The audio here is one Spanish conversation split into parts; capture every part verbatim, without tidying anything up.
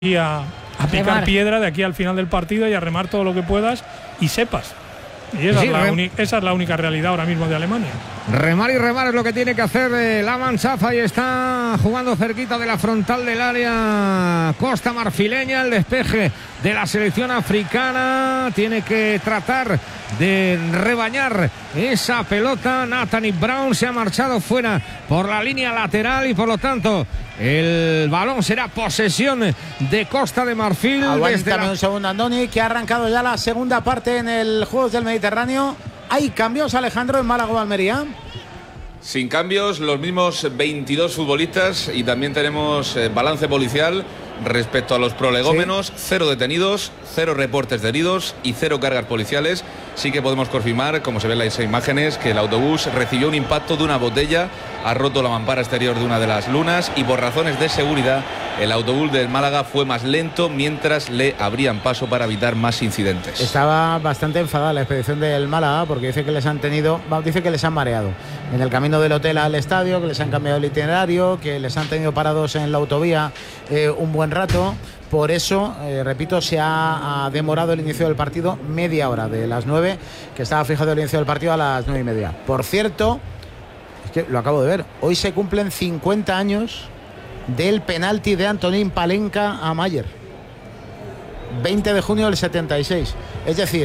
y a, a picar remar. piedra de aquí al final del partido y a remar todo lo que puedas y sepas. Y esa, Sí, es la rem- uni- esa es la única realidad ahora mismo de Alemania. Remar y remar es lo que tiene que hacer eh, la Mannschaft. Y está jugando cerquita de la frontal del área costa marfileña. El despeje de la selección africana. Tiene que tratar de rebañar esa pelota. Nathaniel Brown se ha marchado fuera por la línea lateral y por lo tanto el balón será posesión de Costa de Marfil. Aguántame la... un segundo, Andoni, que ha arrancado ya la segunda parte en el Juegos del Mediterráneo. ¿Hay cambios, Alejandro, en Málaga o Almería? Sin cambios, los mismos veintidós futbolistas y también tenemos eh, balance policial respecto a los prolegómenos, sí. Cero detenidos, cero reportes de heridos y cero cargas policiales. Sí que podemos confirmar, como se ven las imágenes, que el autobús recibió un impacto de una botella, ha roto la mampara exterior de una de las lunas y por razones de seguridad el autobús del Málaga fue más lento mientras le abrían paso para evitar más incidentes. Estaba bastante enfadada la expedición del Málaga porque dice que les han tenido, dice que les han mareado en el camino del hotel al estadio, que les han cambiado el itinerario, que les han tenido parados en la autovía eh, un buen rato. Por eso, eh, repito, se ha, ha demorado el inicio del partido media hora, de las nueve, que estaba fijado el inicio del partido a las nueve y media. Por cierto, es que lo acabo de ver, hoy se cumplen cincuenta años del penalti de Antonín Palenka a Mayer. veinte de junio del setenta y seis. Es decir,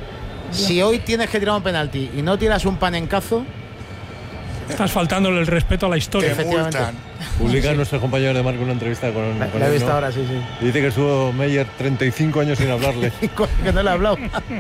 si hoy tienes que tirar un penalti y no tiras un panencazo, estás faltándole el respeto a la historia. Efectivamente. Publica sí. nuestro compañero de Marca una entrevista con, la, con la él, he visto ¿no? ahora, sí, sí. Dice que estuvo Meyer treinta y cinco años sin hablarle. Que no le ha hablado.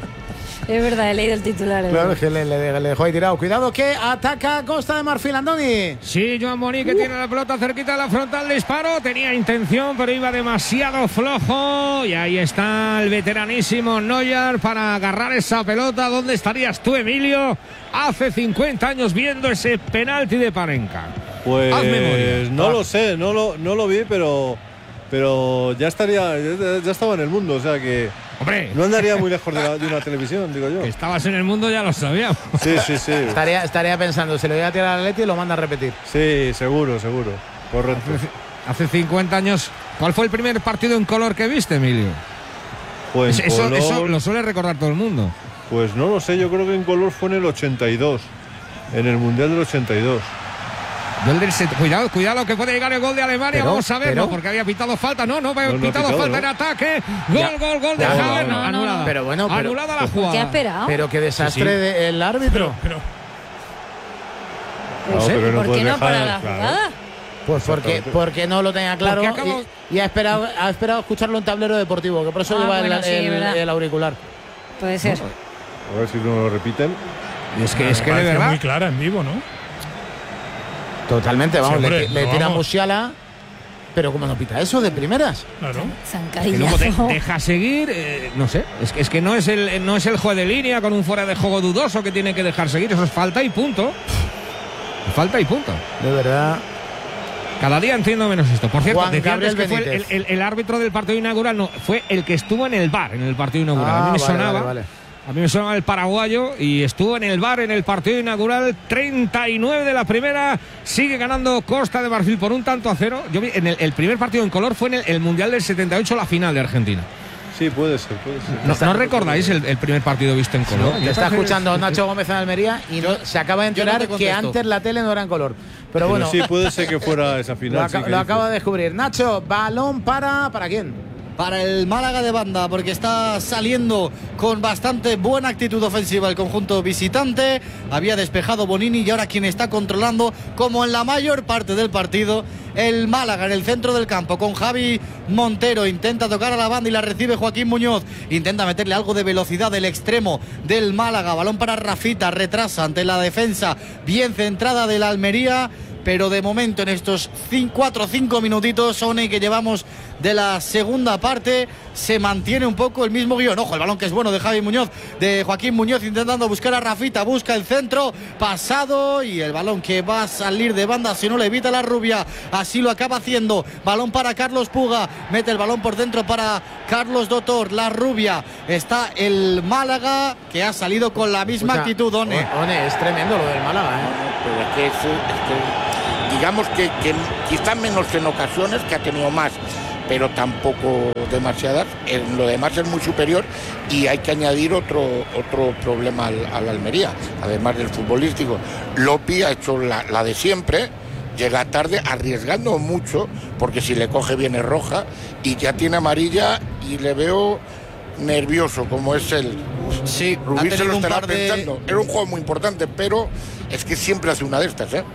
Es verdad, he leído el titular. Claro, es que le, le, le dejó ahí tirado. Cuidado que ataca Costa de Marfil, Andoni. Sí, Joan Boni, que uh. tiene la pelota cerquita de la frontal, disparo. Tenía intención, pero iba demasiado flojo. Y ahí está el veteranísimo Neuer para agarrar esa pelota. ¿Dónde estarías tú, Emilio? Hace cincuenta años viendo ese penalti de Palenka. Pues haz memoria. No ah. lo sé, no lo, no lo vi, pero, pero ya estaría, ya, ya estaba en el mundo, o sea que... Hombre, no andaría muy lejos de, la, de una televisión, digo yo. Que estabas en el mundo ya lo sabíamos. Sí, sí, sí. Estaría, estaría pensando, se lo voy a tirar al Atleti y lo manda a repetir. Sí, seguro, seguro. Correcto. Hace, hace cincuenta años, ¿cuál fue el primer partido en color que viste, Emilio? Pues eso, color, eso lo suele recordar todo el mundo. Pues no lo sé, yo creo que en color fue en el ochenta y dos. En el Mundial del ochenta y dos. Del del set, cuidado, cuidado que puede llegar el gol de Alemania, pero, vamos a verlo, pero, porque había pitado falta, no, no, había no, no pitado, pitado, falta ¿no? en ataque, gol, ya. gol, gol de Ya, Havertz, no, no, no, anulada, pero bueno, pero, anulada la jugada. ¿Qué ha esperado? Pero qué desastre sí, sí. del árbitro. Pero, pero, no, pero no ¿por qué no dejar, para la claro. jugada? Pues porque, porque no lo tenía claro acabo... y, y ha esperado ha esperado escucharlo en tablero deportivo, que por eso Ah, lleva bueno, el, sí, el, el auricular. Puede ser. A ver si no lo repiten. Y es que, es que de parece verdad muy clara en vivo, ¿no? Totalmente, vamos, sí, hombre, le, le no, tira vamos. Musiala, pero como no pita eso de primeras. Claro. que luego de, Zancadillazo. deja seguir, eh, no sé, es que, es que no es el no es el juez de línea con un fuera de juego dudoso que tiene que dejar seguir, eso es falta y punto. Falta y punto. De verdad. Cada día entiendo menos esto. Por cierto, Juan decía antes Gabriel que fue el, el, el árbitro del partido inaugural, no, fue el que estuvo en el V A R en el partido inaugural. Ah, a mí me vale, sonaba. vale, vale. A mí me sonaba el paraguayo y estuvo en el V A R en el partido inaugural. Treinta y nueve de la primera. Sigue ganando Costa de Marfil por un tanto a cero. Yo vi en el, el primer partido en color fue en el, el Mundial del setenta y ocho, la final de Argentina. Sí, puede ser, puede ser. ¿No, ¿no recordáis el, el primer partido visto en color? Te está escuchando Nacho Gómez en Almería y no, se acaba de enterar no que antes la tele no era en color. Pero, Pero bueno, sí, puede ser que fuera esa lo, final. aca- sí que lo dice. acaba de descubrir. Nacho, balón para... ¿Para quién? Para el Málaga de banda, porque está saliendo con bastante buena actitud ofensiva el conjunto visitante. Había despejado Bonini y ahora quien está controlando, como en la mayor parte del partido, el Málaga en el centro del campo con Javi Montero. Intenta tocar a la banda y la recibe Joaquín Muñoz. Intenta meterle algo de velocidad del extremo del Málaga. Balón para Rafita, retrasa ante la defensa bien centrada de la Almería. Pero de momento en estos cuatro o cinco minutitos, One, que llevamos de la segunda parte, se mantiene un poco el mismo guión. Ojo, el balón que es bueno de Javi Muñoz, de Joaquín Muñoz, intentando buscar a Rafita, busca el centro, pasado, y el balón que va a salir de banda si no le evita la rubia, así lo acaba haciendo. Balón para Carlos Puga, mete el balón por dentro para Carlos Dotor, la rubia. Está el Málaga, que ha salido con la misma Escucha, actitud, One. One, es tremendo lo del Málaga, ¿eh? Pero es que, es, es que digamos que, que quizás menos en ocasiones, que ha tenido más, pero tampoco demasiadas. En lo demás es muy superior y hay que añadir otro, otro problema al, al Almería, además del futbolístico. Lopi ha hecho la, la de siempre, llega tarde, arriesgando mucho, porque si le coge viene roja, y ya tiene amarilla y le veo nervioso, como es él. Sí, Rubí se lo estará de... pensando. Era un juego muy importante, pero es que siempre hace una de estas, ¿eh?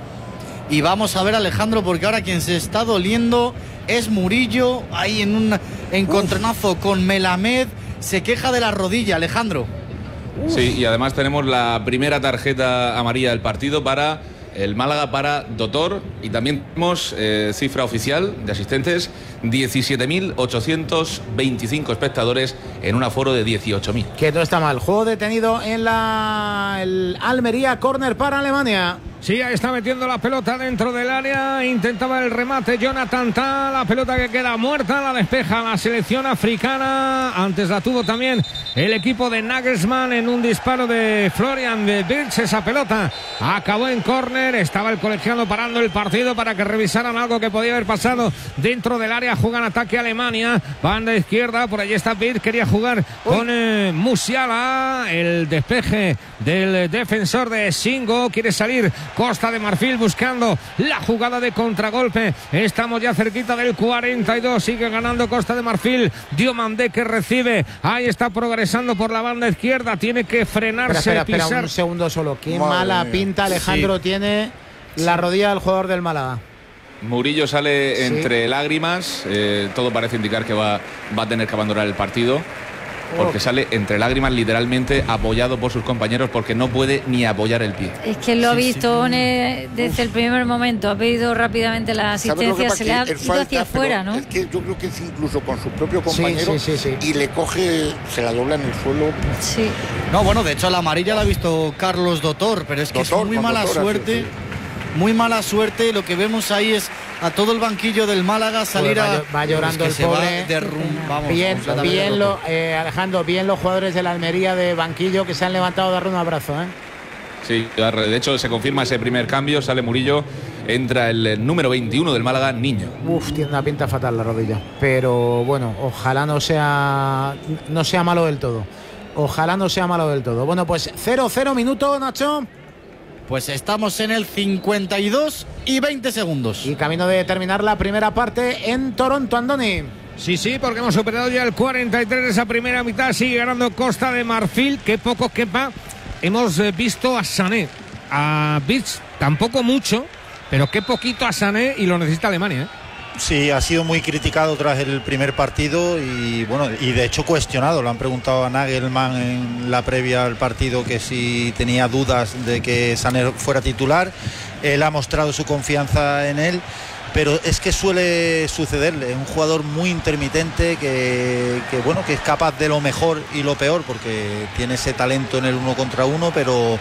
Y vamos a ver, Alejandro, porque ahora quien se está doliendo es Murillo, ahí en un encontronazo con Melamed, se queja de la rodilla, Alejandro. Uf. Sí, y además tenemos la primera tarjeta amarilla del partido para el Málaga, para Dotor, y también tenemos eh, cifra oficial de asistentes, diecisiete mil ochocientos veinticinco espectadores en un aforo de dieciocho mil. Que no está mal. Juego detenido en la el Almería, córner para Alemania. Sí, ahí está metiendo la pelota dentro del área, intentaba el remate Jonathan Tah, la pelota que queda muerta, la despeja la selección africana. Antes la tuvo también el equipo de Nagelsmann en un disparo de Florian Wirtz. Esa pelota acabó en córner, estaba el colegiado parando el partido para que revisaran algo que podía haber pasado dentro del área. Juegan ataque Alemania, banda izquierda, por allí está Wirtz, quería jugar con eh, Musiala, el despeje del defensor de Singo, quiere salir Costa de Marfil buscando la jugada de contragolpe. Estamos ya cerquita del cuarenta y dos, sigue ganando Costa de Marfil. Diomandé que recibe, ahí está progresando por la banda izquierda, tiene que frenarse, espera, espera, pisar. espera un segundo solo. Qué Madre mala mía. pinta, Alejandro, Sí. tiene la rodilla del jugador del Málaga. Murillo sale Sí. entre lágrimas, eh, todo parece indicar que va, va a tener que abandonar el partido, porque Oh. sale entre lágrimas, literalmente apoyado por sus compañeros, porque no puede ni apoyar el pie. Es que lo ha Sí, visto sí. eh, desde el primer momento, ha pedido rápidamente la ¿Sabes lo que asistencia, pasa? se le ha Que él ido falta, hacia pero afuera, ¿no? Es que yo creo que es incluso con su propio Sí, compañero, sí, sí, sí. y le coge, se la dobla en el suelo. Sí. No, bueno, de hecho la amarilla la ha visto Carlos Dotor, pero es que Dotor, es muy con mala Dotor, suerte. sí, Muy mala suerte, lo que vemos ahí es a todo el banquillo del Málaga salir Joder, va a... llo- va llorando es que el se va pobre. derrum- vamos, Bien, completamente bien roto. lo, eh, Alejandro, bien los jugadores de la Almería de banquillo que se han levantado a darle un abrazo, ¿eh? Sí, de hecho se confirma ese primer cambio, sale Murillo, entra el número veintiuno del Málaga, Niño. Uf, tiene una pinta fatal la rodilla. Pero bueno, ojalá no sea no sea malo del todo. Ojalá no sea malo del todo. Bueno, pues cero cero minuto, Nacho. Pues estamos en el cincuenta y dos y veinte segundos. Y camino de terminar la primera parte en Toronto, Andoni. Sí, sí, porque hemos superado ya el cuarenta y tres de esa primera mitad. Sigue ganando Costa de Marfil, que poco quepa. Hemos eh, visto a Sané, a Wirtz, tampoco mucho, pero qué poquito a Sané, y lo necesita Alemania, ¿eh? Sí, ha sido muy criticado tras el primer partido y bueno, y de hecho cuestionado. Le han preguntado a Nagelmann en la previa al partido que si tenía dudas de que Sané fuera titular. Él ha mostrado su confianza en él, pero es que suele sucederle. Es un jugador muy intermitente que, que bueno, que es capaz de lo mejor y lo peor, porque tiene ese talento en el uno contra uno, pero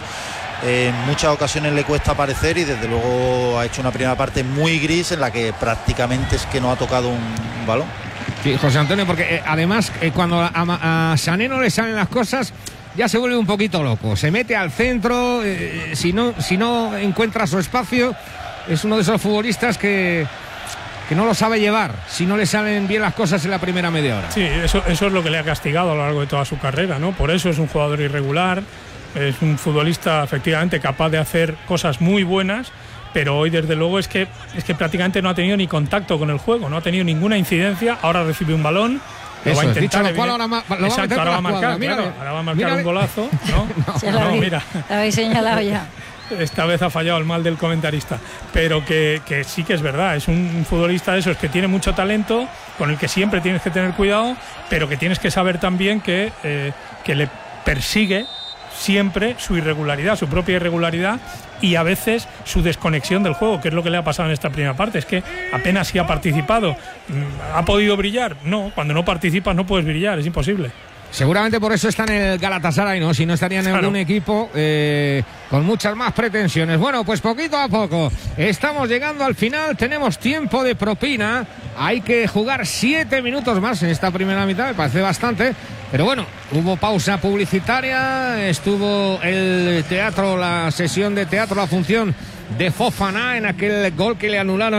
en muchas ocasiones le cuesta aparecer, y desde luego ha hecho una primera parte muy gris en la que prácticamente es que no ha tocado un balón. Sí, José Antonio, porque eh, además eh, cuando a, a, a Sané no le salen las cosas, ya se vuelve un poquito loco. Se mete al centro, eh, si no, si no encuentra su espacio, es uno de esos futbolistas que, que no lo sabe llevar, si no le salen bien las cosas en la primera media hora. Sí, eso, eso es lo que le ha castigado a lo largo de toda su carrera, ¿no? Por eso es un jugador irregular. Es un futbolista efectivamente capaz de hacer cosas muy buenas, pero hoy desde luego es que es que prácticamente no ha tenido ni contacto con el juego, no ha tenido ninguna incidencia. Ahora recibe un balón, lo Eso va a es, intentar, dicho lo cual, evident- ahora ma- lo va a Exacto, meter ahora va a por la marcar, jugada. claro, Mírale, ahora va a marcar mírale. un golazo, ¿no? Ya lo No, habéis- mira. lo habéis señalado ya. Esta vez ha fallado el mal del comentarista, pero que, que sí que es verdad, es un, un futbolista de esos que tiene mucho talento, con el que siempre tienes que tener cuidado, pero que tienes que saber también que, eh, que le persigue siempre su irregularidad, su propia irregularidad, y a veces su desconexión del juego, que es lo que le ha pasado en esta primera parte. Es que apenas si ha participado. ¿Ha podido brillar? No, cuando no participas no puedes brillar, es imposible. Seguramente por eso está en el Galatasaray, ¿no? Si no estaría en Claro. algún equipo eh, con muchas más pretensiones. Bueno, pues poquito a poco estamos llegando al final. Tenemos tiempo de propina. Hay que jugar siete minutos más en esta primera mitad, me parece bastante. Pero bueno, hubo pausa publicitaria, estuvo el teatro, la sesión de teatro, la función de Fofana en aquel gol que le anularon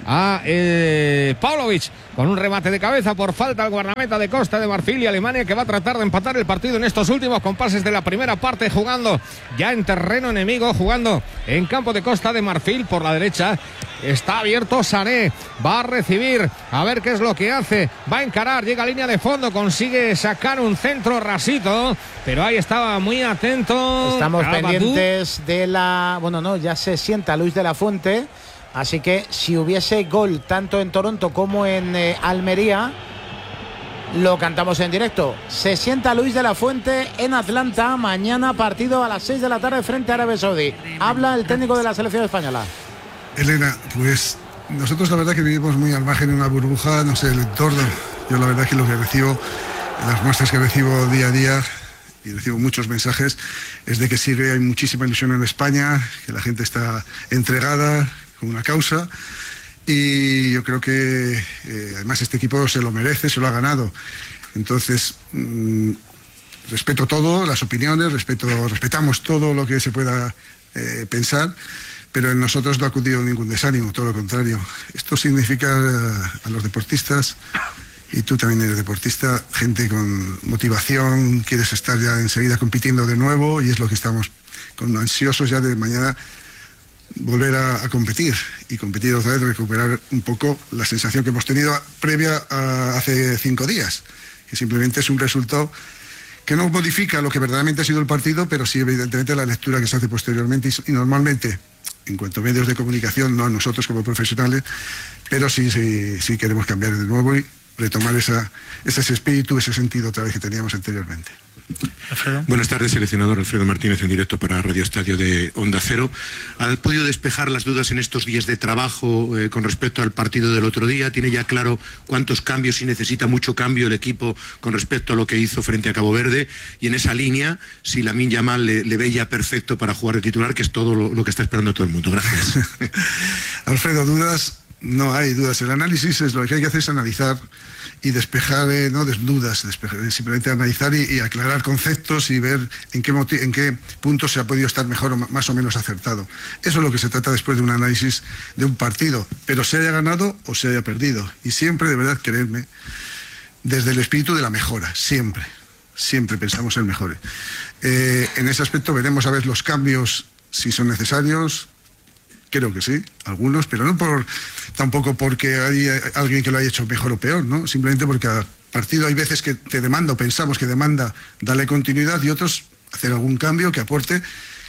a eh, Pavlovic con un remate de cabeza por falta al guardameta de Costa de Marfil, y Alemania que va a tratar de empatar el partido en estos últimos compases de la primera parte, jugando ya en terreno enemigo, jugando en campo de Costa de Marfil. Por la derecha está abierto Sané, va a recibir, a ver qué es lo que hace, va a encarar, llega a línea de fondo, consigue sacar un centro rasito, pero ahí estaba muy atento. Estamos Abadú. pendientes de la... Bueno, no, ya se sienta Luis de la Fuente, así que si hubiese gol tanto en Toronto como en eh, Almería, lo cantamos en directo. Se sienta Luis de la Fuente en Atlanta, mañana partido a las seis de la tarde frente a Arabia Saudí. Habla el técnico de la selección española. Elena, pues nosotros la verdad que vivimos muy al margen de una burbuja, no sé, el entorno. Yo la verdad que lo que recibo, las muestras que recibo día a día, y recibo muchos mensajes, es de que sí hay muchísima ilusión en España, que la gente está entregada con una causa, y yo creo que eh, además este equipo se lo merece, se lo ha ganado. Entonces, mmm, respeto todo, las opiniones, respeto, respetamos todo lo que se pueda eh, pensar, pero en nosotros no ha acudido ningún desánimo, todo lo contrario. Esto significa a los deportistas, y tú también eres deportista, gente con motivación, quieres estar ya enseguida compitiendo de nuevo, y es lo que estamos con ansiosos ya de mañana volver a, a competir, y competir otra vez, recuperar un poco la sensación que hemos tenido previa a hace cinco días, que simplemente es un resultado que no modifica lo que verdaderamente ha sido el partido, pero sí evidentemente la lectura que se hace posteriormente, y, y normalmente en cuanto a medios de comunicación, no a nosotros como profesionales, pero sí, sí, sí queremos cambiar de nuevo y retomar esa, ese espíritu, ese sentido otra vez que teníamos anteriormente. Alfredo. Buenas tardes, seleccionador Alfredo Martínez en directo para Radio Estadio de Onda Cero. ¿Ha podido despejar las dudas en estos días de trabajo eh, con respecto al partido del otro día? ¿Tiene ya claro cuántos cambios, si necesita mucho cambio el equipo con respecto a lo que hizo frente a Cabo Verde? Y en esa línea, si Lamine Yamal le, le ve ya perfecto para jugar de titular, que es todo lo, lo que está esperando todo el mundo. Gracias. Alfredo, dudas, no hay dudas. El análisis es lo que hay que hacer, es analizar y despejar, eh, no dudas, despejar, simplemente analizar y, y aclarar conceptos y ver en qué, en qué puntos se ha podido estar mejor o más o menos acertado. Eso es lo que se trata después de un análisis de un partido, pero se haya ganado o se haya perdido. Y siempre, de verdad, creedme, desde el espíritu de la mejora, siempre, siempre pensamos en mejores. Eh, en ese aspecto veremos a ver los cambios, si son necesarios. Creo que sí, algunos, pero no por tampoco porque hay alguien que lo haya hecho mejor o peor, ¿no? Simplemente porque cada partido hay veces que te demanda, o pensamos que demanda darle continuidad, y otros hacer algún cambio que aporte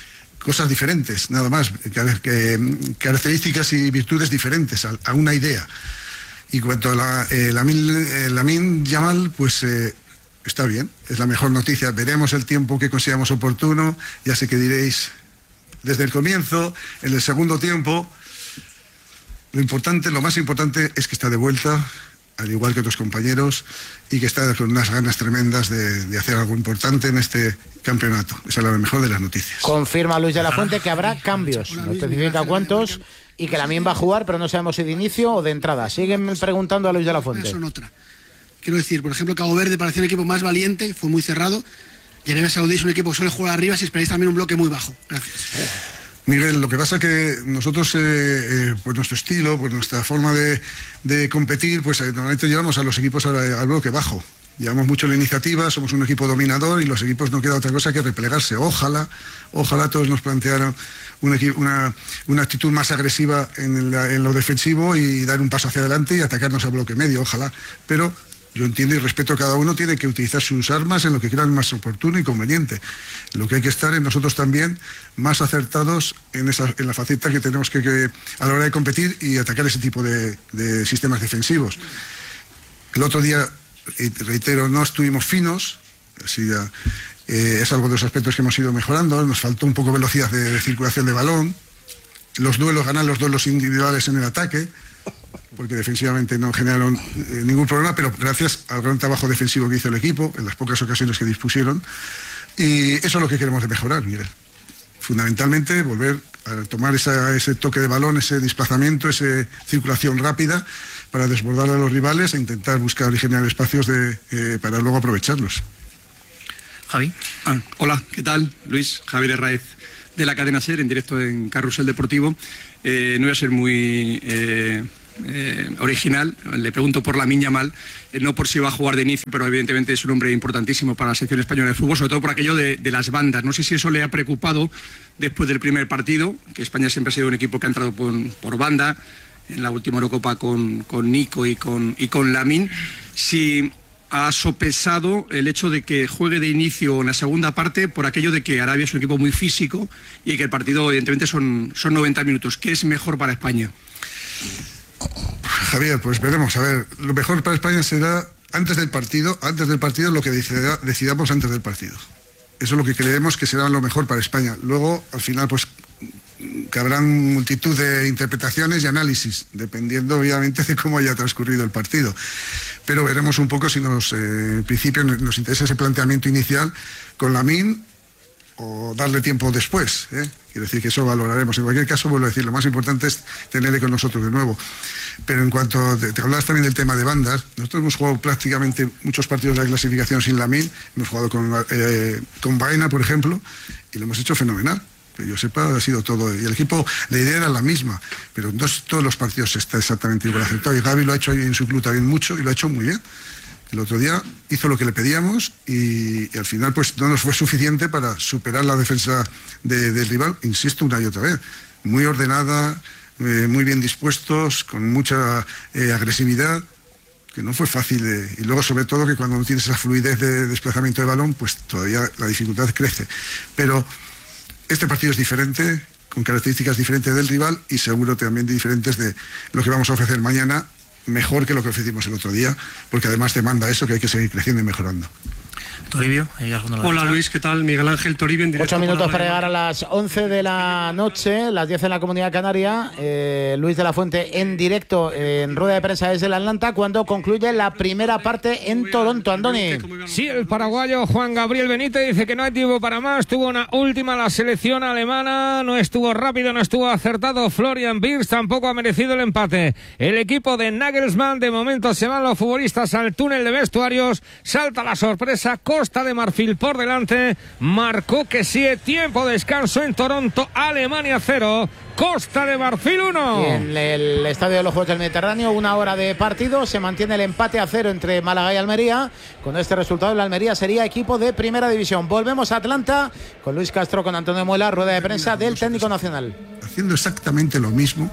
cosas diferentes, nada más, que, que, características y virtudes diferentes a, a una idea. Y cuanto a la, eh, Lamine, Lamine Yamal, pues eh, está bien, es la mejor noticia. Veremos el tiempo que consideramos oportuno, ya sé que diréis desde el comienzo, en el segundo tiempo. Lo importante, lo más importante es que está de vuelta, al igual que otros compañeros, y que está con unas ganas tremendas de, de hacer algo importante en este campeonato. Esa es la mejor de las noticias. Confirma Luis de la Fuente que habrá cambios, no especifica cuántos, y que Lamine va a jugar, pero no sabemos si de inicio o de entrada. Siguen preguntando a Luis de la Fuente. Son otra. Quiero decir, por ejemplo, Cabo Verde parecía un equipo más valiente, fue muy cerrado. Y Arabia Saudí es un equipo que suele jugar arriba, si esperáis también un bloque muy bajo. Gracias. Miguel, lo que pasa es que nosotros, eh, eh, pues nuestro estilo, pues nuestra forma de, de competir, pues eh, normalmente llevamos a los equipos al, al bloque bajo. Llevamos mucho la iniciativa, somos un equipo dominador y los equipos no queda otra cosa que replegarse. Ojalá, ojalá todos nos plantearan una, una, una actitud más agresiva en, el, en lo defensivo y dar un paso hacia adelante y atacarnos al bloque medio, ojalá. Pero yo entiendo y respeto a cada uno, tiene que utilizar sus armas en lo que crean más oportuno y conveniente. Lo que hay que estar en nosotros también más acertados en, esa, en la faceta que tenemos que, que a la hora de competir y atacar ese tipo de, de sistemas defensivos. El otro día, reitero, no estuvimos finos, así ya, eh, es algo de los aspectos que hemos ido mejorando. Nos faltó un poco velocidad de, de circulación de balón, los duelos, ganar los duelos individuales en el ataque, porque defensivamente no generaron eh, ningún problema, pero gracias al gran trabajo defensivo que hizo el equipo, en las pocas ocasiones que dispusieron, y eso es lo que queremos de mejorar, Miguel. Fundamentalmente, volver a tomar esa, ese toque de balón, ese desplazamiento, esa circulación rápida, para desbordar a los rivales e intentar buscar y generar espacios de, eh, para luego aprovecharlos. Javi. Ah, hola, ¿qué tal? Luis, Javier Herráez, de la cadena SER, en directo en Carrusel Deportivo. Eh, no voy a ser muy... Eh, eh, original. Le pregunto por Lamine Yamal, eh, no por si va a jugar de inicio, pero evidentemente es un hombre importantísimo para la selección española de fútbol, sobre todo por aquello de, de las bandas. No sé si eso le ha preocupado después del primer partido, que España siempre ha sido un equipo que ha entrado por, por banda, en la última Eurocopa con, con Nico y con, y con Lamine. Si ha sopesado el hecho de que juegue de inicio en la segunda parte por aquello de que Arabia es un equipo muy físico y que el partido evidentemente son, son noventa minutos. ¿Qué es mejor para España? Javier, pues veremos. A ver, lo mejor para España será antes del partido, antes del partido lo que decida, decidamos antes del partido. Eso es lo que creemos que será lo mejor para España. Luego, al final, pues que habrán multitud de interpretaciones y análisis, dependiendo obviamente de cómo haya transcurrido el partido. Pero veremos un poco si nos, eh, en principio nos interesa ese planteamiento inicial con Lamine o darle tiempo después, ¿eh? Quiero decir que eso valoraremos. En cualquier caso, vuelvo a decir, lo más importante es tenerle con nosotros de nuevo. Pero en cuanto, te, te hablabas también del tema de bandas, nosotros hemos jugado prácticamente muchos partidos de la clasificación sin Lamine, hemos jugado con, eh, con Baena, por ejemplo, y lo hemos hecho fenomenal. Que yo sepa, ha sido todo. Y el equipo, la idea era la misma, pero no todos los partidos está exactamente igual aceptado. Y Gavi lo ha hecho en su club también mucho y lo ha hecho muy bien. El otro día hizo lo que le pedíamos y, y al final pues no nos fue suficiente para superar la defensa de, del rival, insisto una y otra vez. Muy ordenada, eh, muy bien dispuestos, con mucha eh, agresividad, que no fue fácil. De, y luego sobre todo que cuando no tienes esa fluidez de desplazamiento de balón, pues todavía la dificultad crece. Pero este partido es diferente, con características diferentes del rival y seguro también diferentes de lo que vamos a ofrecer mañana, mejor que lo que ofrecimos el otro día, porque además demanda eso, que hay que seguir creciendo y mejorando. Toribio. Hola Luis, ¿qué tal? Miguel Ángel Toribio en directo. Ocho minutos para llegar a las once de la noche, las diez en la Comunidad Canaria. Eh, Luis de la Fuente en directo en rueda de prensa desde el Atlanta cuando concluye la primera parte en Toronto. Andoni. Sí, el paraguayo Juan Gabriel Benítez dice que no hay tiempo para más. Tuvo una última la selección alemana, no estuvo rápido, no estuvo acertado. Florian Wirtz tampoco ha merecido el empate. El equipo de Nagelsmann, de momento se van los futbolistas al túnel de vestuarios. Salta la sorpresa. Costa de Marfil por delante, marcó que sí, tiempo de descanso en Toronto, Alemania cero, Costa de Marfil uno. En el Estadio de los Juegos del Mediterráneo, una hora de partido, se mantiene el empate a cero entre Málaga y Almería. Con este resultado, la Almería sería equipo de primera división. Volvemos a Atlanta con Luis Castro, con Antonio Muela, rueda de prensa del técnico nacional. Haciendo exactamente lo mismo,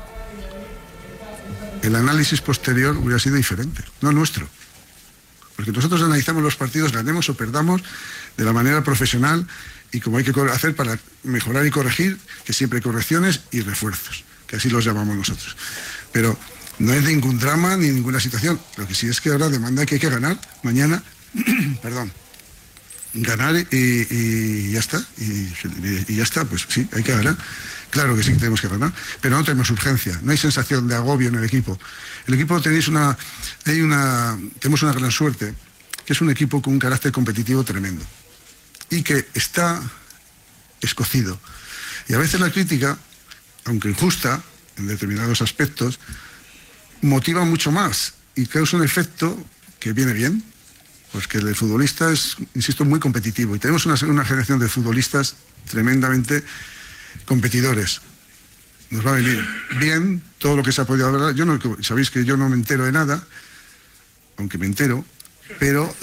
el análisis posterior hubiera sido diferente, no nuestro. Porque nosotros analizamos los partidos, ganemos o perdamos, de la manera profesional y como hay que hacer para mejorar y corregir, que siempre hay correcciones y refuerzos, que así los llamamos nosotros. Pero no es ningún drama ni ninguna situación. Lo que sí es que ahora demanda que hay que ganar mañana, perdón, ganar y, y ya está. Y, y ya está, pues sí, hay que ganar. Claro que sí que tenemos que ganar, pero no tenemos urgencia, no hay sensación de agobio en el equipo. El equipo tenéis una, hay una, tenemos una gran suerte, que es un equipo con un carácter competitivo tremendo y que está escocido. Y a veces la crítica, aunque injusta en determinados aspectos, motiva mucho más y causa un efecto que viene bien, pues que el futbolista es, insisto, muy competitivo y tenemos una, una generación de futbolistas tremendamente competidores. Nos va a venir bien todo lo que se ha podido hablar. Yo no, sabéis que yo no me entero de nada, aunque me entero, pero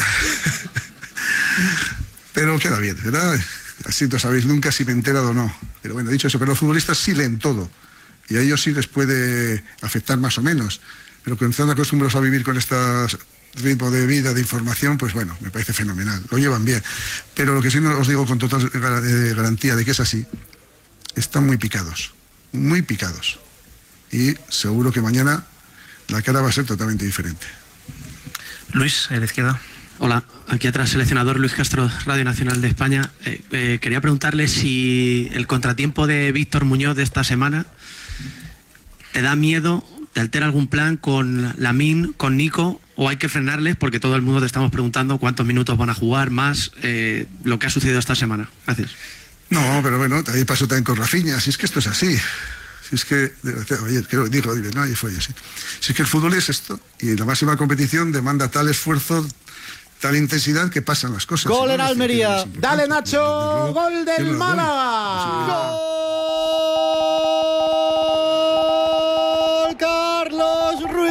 pero queda bien, ¿verdad? Así no sabéis nunca si me he enterado o no. Pero bueno, dicho eso, pero los futbolistas sí leen todo y a ellos sí les puede afectar más o menos. Pero cuando están acostumbrados a vivir con este ritmo de vida, de información, pues bueno, me parece fenomenal. Lo llevan bien. Pero lo que sí no os digo con total garantía de que es así, están muy picados, muy picados. Y seguro que mañana la cara va a ser totalmente diferente. Luis, a la izquierda. Hola, aquí atrás seleccionador Luis Castro, Radio Nacional de España. Eh, eh, quería preguntarle si el contratiempo de Víctor Muñoz de esta semana te da miedo, te altera algún plan con Lamine, con Nico, o hay que frenarles porque todo el mundo te estamos preguntando cuántos minutos van a jugar, más eh, lo que ha sucedido esta semana. Gracias. No, pero bueno, ahí pasó también con Rafinha, si es que esto es así. Si es que, oye, creo, digo, no, y fue así. Si es que el fútbol es esto, y la máxima competición demanda tal esfuerzo, tal intensidad que pasan las cosas. Gol ¿no? en Almería. Dale, Nacho, luego, gol del Málaga. Gol, Carlos Ruiz.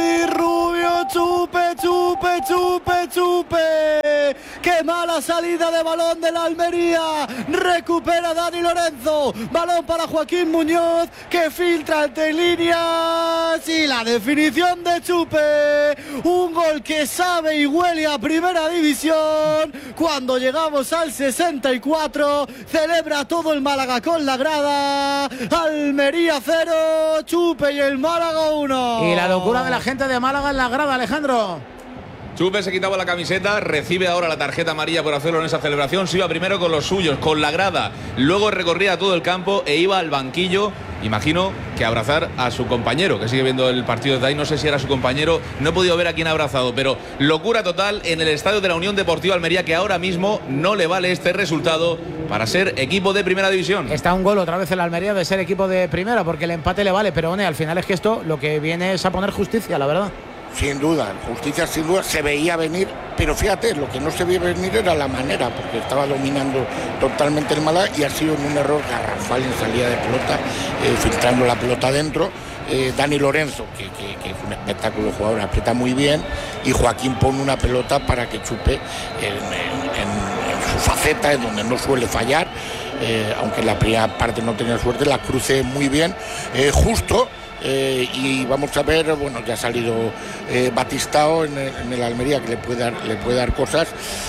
chupe, chupe. Qué mala salida de balón de la Almería. Recupera Dani Lorenzo. Balón para Joaquín Muñoz, que filtra entre líneas. Y la definición de Chupe. Un gol que sabe y huele a primera división. Cuando llegamos al sesenta y cuatro, celebra todo el Málaga con la grada. Almería cero, Chupe y el Málaga uno. Y la locura de la gente de Málaga en la grada, Alejandro. Chupe se quitaba la camiseta, recibe ahora la tarjeta amarilla por hacerlo en esa celebración. Se iba primero con los suyos, con la grada, luego recorría todo el campo e iba al banquillo, imagino que a abrazar a su compañero, que sigue viendo el partido desde ahí. No sé si era su compañero, no he podido ver a quién ha abrazado, pero locura total en el estadio de la Unión Deportiva Almería, que ahora mismo no le vale este resultado para ser equipo de primera división. Está un gol otra vez en la Almería de ser equipo de primera, porque el empate le vale, pero bueno, al final es que esto lo que viene es a poner justicia, la verdad. Sin duda, justicia sin duda, se veía venir, pero fíjate, lo que no se veía venir era la manera, porque estaba dominando totalmente el Málaga y ha sido un error garrafal en salida de pelota, eh, filtrando la pelota adentro. Eh, Dani Lorenzo, que, que, que es un espectáculo de jugador, aprieta muy bien, y Joaquín pone una pelota para que Chupe en, en, en su faceta, en donde no suele fallar, eh, aunque en la primera parte no tenía suerte, la cruce muy bien, eh, justo. Eh, y vamos a ver, bueno, ya ha salido eh, Batistao en el, en el Almería, que le puede dar, le puede dar cosas,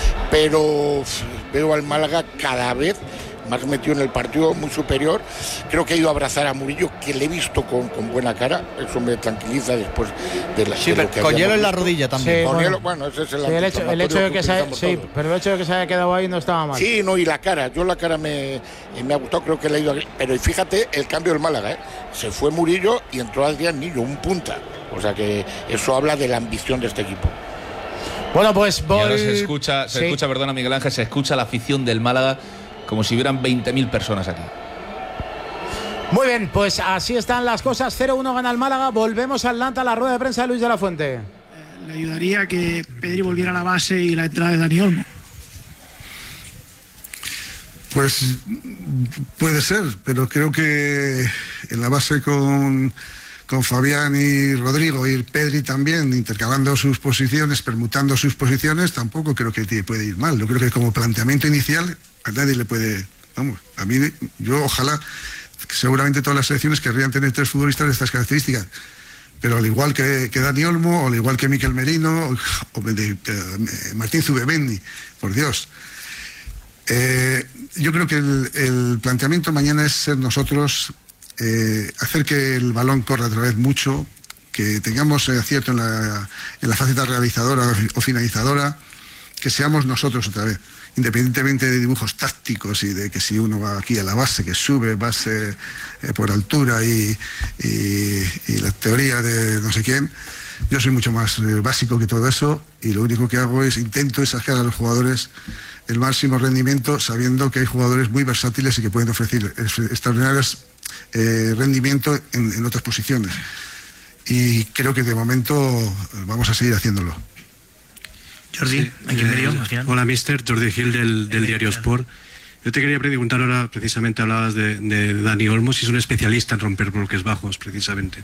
pero veo al Málaga cada vez más metido en el partido, muy superior. Creo que ha ido a abrazar a Murillo, que le he visto con, con buena cara. Eso me tranquiliza después de la sí, de lo que con hielo en la rodilla también. Sí, con bueno, hielo, bueno, ese es el, sí, el hecho, el hecho de que, que se, sí, pero el hecho de que se haya quedado ahí no estaba mal. Sí, no, y la cara, yo la cara me, me ha gustado, creo que le ha ido a... Pero fíjate el cambio del Málaga, ¿eh? Se fue Murillo y entró Adrián Niño, un punta. O sea que eso habla de la ambición de este equipo. Bueno, pues voy... Y ahora se escucha, se sí. escucha, perdona Miguel Ángel, se escucha la afición del Málaga como si hubieran veinte mil personas aquí. Muy bien, pues así están las cosas. cero uno gana el Málaga. Volvemos al Atlanta, a la rueda de prensa de Luis de la Fuente. Le ayudaría que Pedri volviera a la base y la entrada de Dani Olmo. Pues puede ser, pero creo que en la base con, con Fabián y Rodrigo y Pedri también, intercalando sus posiciones, permutando sus posiciones, tampoco creo que puede ir mal. Yo creo que como planteamiento inicial a nadie le puede... Vamos, a mí, yo ojalá, seguramente todas las selecciones querrían tener tres futbolistas de estas características, pero al igual que, que Dani Olmo, o al igual que Mikel Merino, o, o de, de, de Martín Zubimendi, por Dios. Eh, yo creo que el, el planteamiento mañana es ser nosotros, eh, hacer que el balón corra otra vez mucho, que tengamos eh, acierto en la, en la faceta realizadora o finalizadora, que seamos nosotros otra vez, independientemente de dibujos tácticos y de que si uno va aquí a la base, que sube base eh, por altura y, y, y la teoría de no sé quién. Yo soy mucho más eh, básico que todo eso, y lo único que hago es intento es sacar a los jugadores el máximo rendimiento, sabiendo que hay jugadores muy versátiles y que pueden ofrecer extraordinarios eh, rendimiento en, en otras posiciones. Y creo que de momento vamos a seguir haciéndolo. Jordi, sí, eh, hola, mister Jordi Gil del, del diario Sport. Yo te quería preguntar ahora, precisamente hablabas de, de Dani Olmo, si es un especialista en romper bloques bajos, precisamente.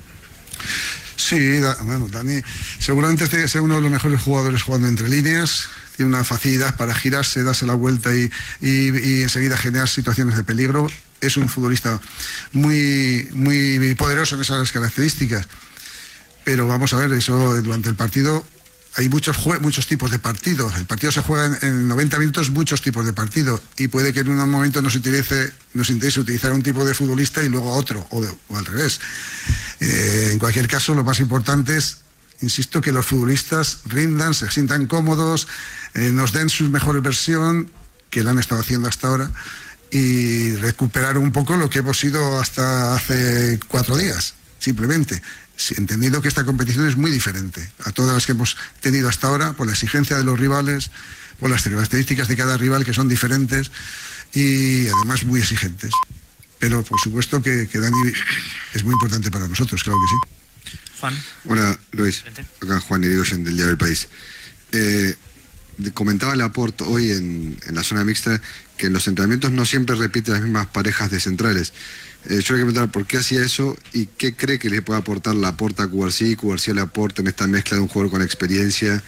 Sí, da, bueno, Dani seguramente es uno de los mejores jugadores jugando entre líneas. Tiene una facilidad para girarse, darse la vuelta y, y, y enseguida generar situaciones de peligro. Es un futbolista muy, muy poderoso en esas características. Pero vamos a ver, eso durante el partido... Hay muchos, muchos tipos de partidos. El partido se juega en, en noventa minutos, muchos tipos de partido. Y puede que en un momento nos utilice, nos interese utilizar un tipo de futbolista y luego otro, o, de, o al revés. Eh, en cualquier caso, lo más importante es, insisto, que los futbolistas rindan, se sientan cómodos, eh, nos den su mejor versión, que la han estado haciendo hasta ahora, y recuperar un poco lo que hemos sido hasta hace cuatro días, simplemente. Entendiendo que esta competición es muy diferente a todas las que hemos tenido hasta ahora, por la exigencia de los rivales, por las características de cada rival que son diferentes y además muy exigentes. Pero por supuesto que, que Dani es muy importante para nosotros, claro que sí. Juan. Hola, Luis. Acá Juan Irigoyen del Diario del País. Eh, comentaba Laporte hoy en, en la zona mixta que en los entrenamientos no siempre repite las mismas parejas de centrales. Eh, yo le quiero preguntar por qué hacía eso y qué cree que le puede aportar Laporte a Cubarsí, Cubarsí a Laporte en esta mezcla de un jugador con experiencia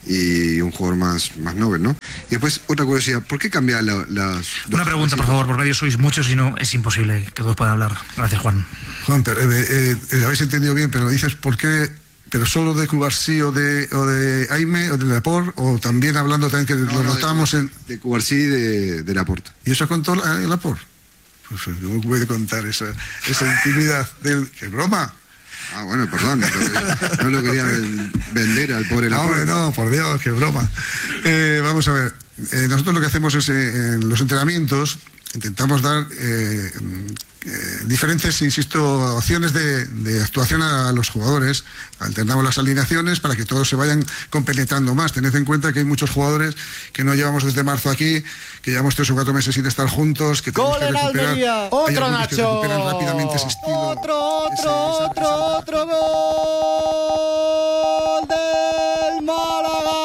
y un jugador más, más noble, ¿no? Y después, otra curiosidad, ¿por qué cambiar la, las... Una pregunta, por favor, por radio sois muchos y no es imposible que todos puedan hablar. Gracias, Juan. Juan, pero, eh, eh, habéis entendido bien, pero dices por qué, pero solo de Cubarsí o de, o de Aime o de Laporte, o también hablando también que no, lo no, notamos de, en... De Cubarsí y de, de Laporte. ¿Y eso contó Laporte? Pues no puede contar esa, esa intimidad del... ¡Qué broma! Ah, bueno, perdón, no, no lo quería vender al pobre Laporte. No, no, por Dios, qué broma. Eh, vamos a ver, eh, nosotros lo que hacemos es eh, en los entrenamientos intentamos dar eh, eh, diferentes, insisto, opciones de, de actuación a los jugadores. Alternamos las alineaciones para que todos se vayan compenetrando más. Tened en cuenta que hay muchos jugadores que no llevamos desde marzo aquí, que llevamos tres o cuatro meses sin estar juntos, que tenemos ¡Gol que en recuperar. Almería! ¡Otro, que Nacho! recuperan rápidamente ese estilo. ¡Otro, otro, ese, esa, otro, esa... otro gol del Málaga!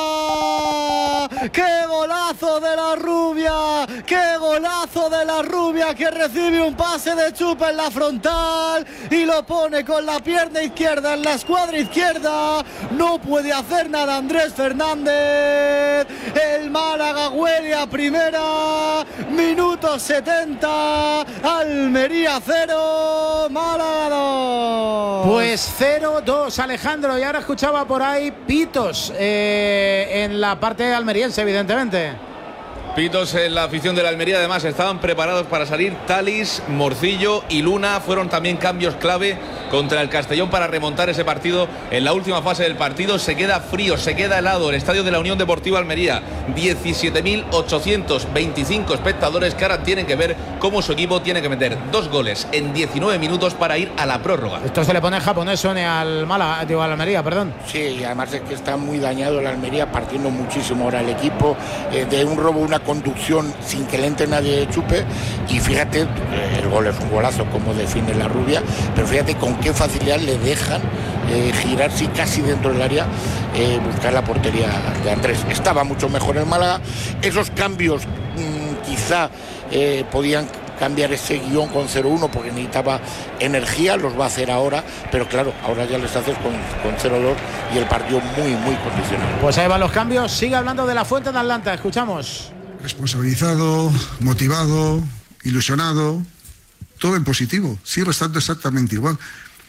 ¡Qué golazo de la Rubia! ¡Qué golazo de la Rubia, que recibe un pase de Chupa en la frontal y lo pone con la pierna izquierda en la escuadra izquierda! No puede hacer nada Andrés Fernández. El Málaga huele a primera. Minuto setenta. Almería cero, Málaga dos. Pues cero dos, Alejandro. Y ahora escuchaba por ahí pitos eh, en la parte almeriense, evidentemente. Pitos en la afición de la Almería, además estaban preparados para salir. Talis, Morcillo y Luna fueron también cambios clave contra el Castellón para remontar ese partido. En la última fase del partido se queda frío, se queda helado el estadio de la Unión Deportiva Almería. diecisiete mil ochocientos veinticinco espectadores que ahora tienen que ver cómo su equipo tiene que meter dos goles en diecinueve minutos para ir a la prórroga. Esto se le pone japonés, Sone, al Málaga, digo, a la Almería, perdón. Sí, y además es que está muy dañado la Almería, partiendo muchísimo ahora el equipo eh, de un robo, una conducción sin que le entre nadie de Chupe. Y fíjate, eh, el gol es un golazo, como define la Rubia, pero fíjate con qué facilidad le dejan eh, girarse casi dentro del área, eh, buscar la portería de Andrés. Estaba mucho mejor el Málaga. Esos cambios mmm, quizá eh, podían cambiar ese guión con cero uno porque necesitaba energía, los va a hacer ahora, pero claro, ahora ya les haces con, con cero dos y el partido muy, muy condicionado. Pues ahí van los cambios. Sigue hablando de la Fuente de Atlanta, escuchamos. Responsabilizado, motivado, ilusionado, todo en positivo, sigue estando exactamente igual,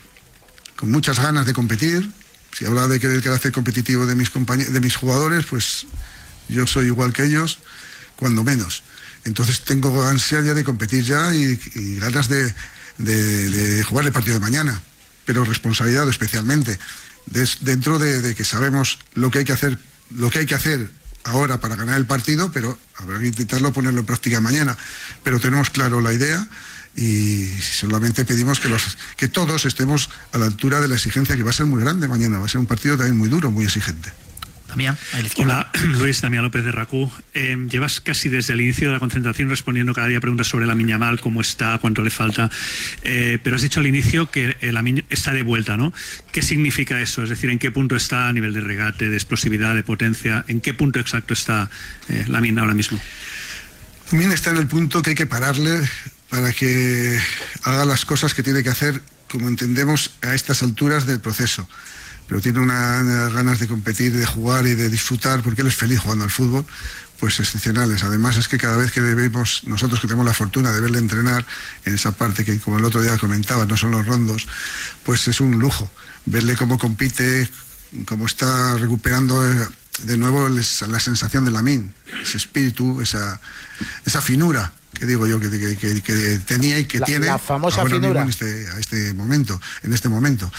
con muchas ganas de competir. Si habla de que el carácter competitivo de mis compañeros, de mis jugadores, pues yo soy igual que ellos, cuando menos. Entonces tengo ansia ya de competir ya y, y ganas de, de, de jugar el partido de mañana, pero responsabilidad especialmente, Des, dentro de, de que sabemos lo que hay que hacer, lo que hay que hacer ahora para ganar el partido, pero habrá que intentarlo ponerlo en práctica mañana. Pero tenemos claro la idea y solamente pedimos que, los, que todos estemos a la altura de la exigencia, que va a ser muy grande mañana, va a ser un partido también muy duro, muy exigente. Damián, hola, Luis, Damián López de RACU. Eh, llevas casi desde el inicio de la concentración respondiendo cada día preguntas sobre Lamine Yamal, cómo está, cuánto le falta, eh, pero has dicho al inicio que Lamine está de vuelta, ¿no? ¿Qué significa eso? Es decir, ¿en qué punto está a nivel de regate, de explosividad, de potencia? ¿En qué punto exacto está eh, Lamine ahora mismo? Lamine está en el punto que hay que pararle para que haga las cosas que tiene que hacer, como entendemos a estas alturas del proceso. Pero tiene unas una ganas de competir, de jugar y de disfrutar, porque él es feliz jugando al fútbol, pues excepcionales. Además es que cada vez que vemos, nosotros que tenemos la fortuna de verle entrenar en esa parte que, como el otro día comentaba, no son los rondos, pues es un lujo verle cómo compite, cómo está recuperando de nuevo la sensación de Lamine, ese espíritu, esa, esa finura que digo yo que, que, que, que tenía y que la, tiene la famosa ahora finura mismo en este, a este momento, en este momento.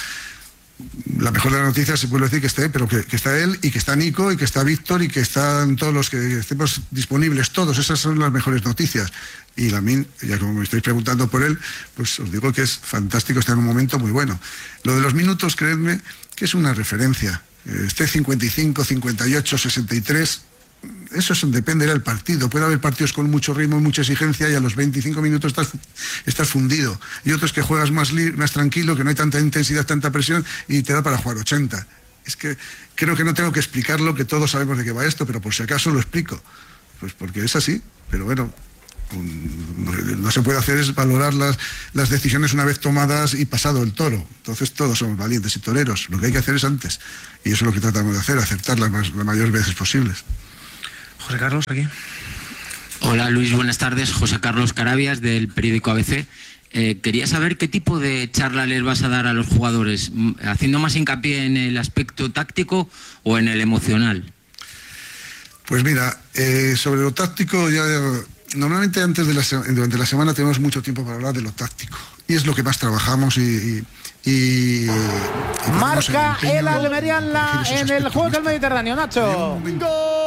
La mejor de las noticias se puede decir que esté, pero que, que está él y que está Nico y que está Víctor y que están todos los que estemos disponibles, todos. Esas son las mejores noticias. Y Lamine, ya como me estáis preguntando por él, pues os digo que es fantástico, está en un momento muy bueno. Lo de los minutos, creedme, que es una referencia. Esté cincuenta y cinco, cincuenta y ocho, sesenta y tres... Eso es, depende del partido. Puede haber partidos con mucho ritmo, mucha exigencia y a los veinticinco minutos estás, estás fundido. Y otros que juegas más, más tranquilo, que no hay tanta intensidad, tanta presión y te da para jugar ochenta. Es que creo que no tengo que explicarlo, que todos sabemos de qué va esto, pero por si acaso lo explico. Pues porque es así. Pero bueno, No se puede hacer es valorar las, las decisiones una vez tomadas y pasado el toro. Entonces todos somos valientes y toreros. Lo que hay que hacer es antes. Y eso es lo que tratamos de hacer, aceptar las, las mayores veces posibles. José Carlos, aquí. Hola Luis, buenas tardes. José Carlos Carabias, del periódico A B C. Eh, quería saber qué tipo de charla les vas a dar a los jugadores, haciendo más hincapié en el aspecto táctico o en el emocional. Pues mira, eh, sobre lo táctico ya... Normalmente antes de la, durante la semana tenemos mucho tiempo para hablar de lo táctico y es lo que más trabajamos y, y, y, y marca el, el Almería en, la, en el Juegos del Mediterráneo, Nacho. Gol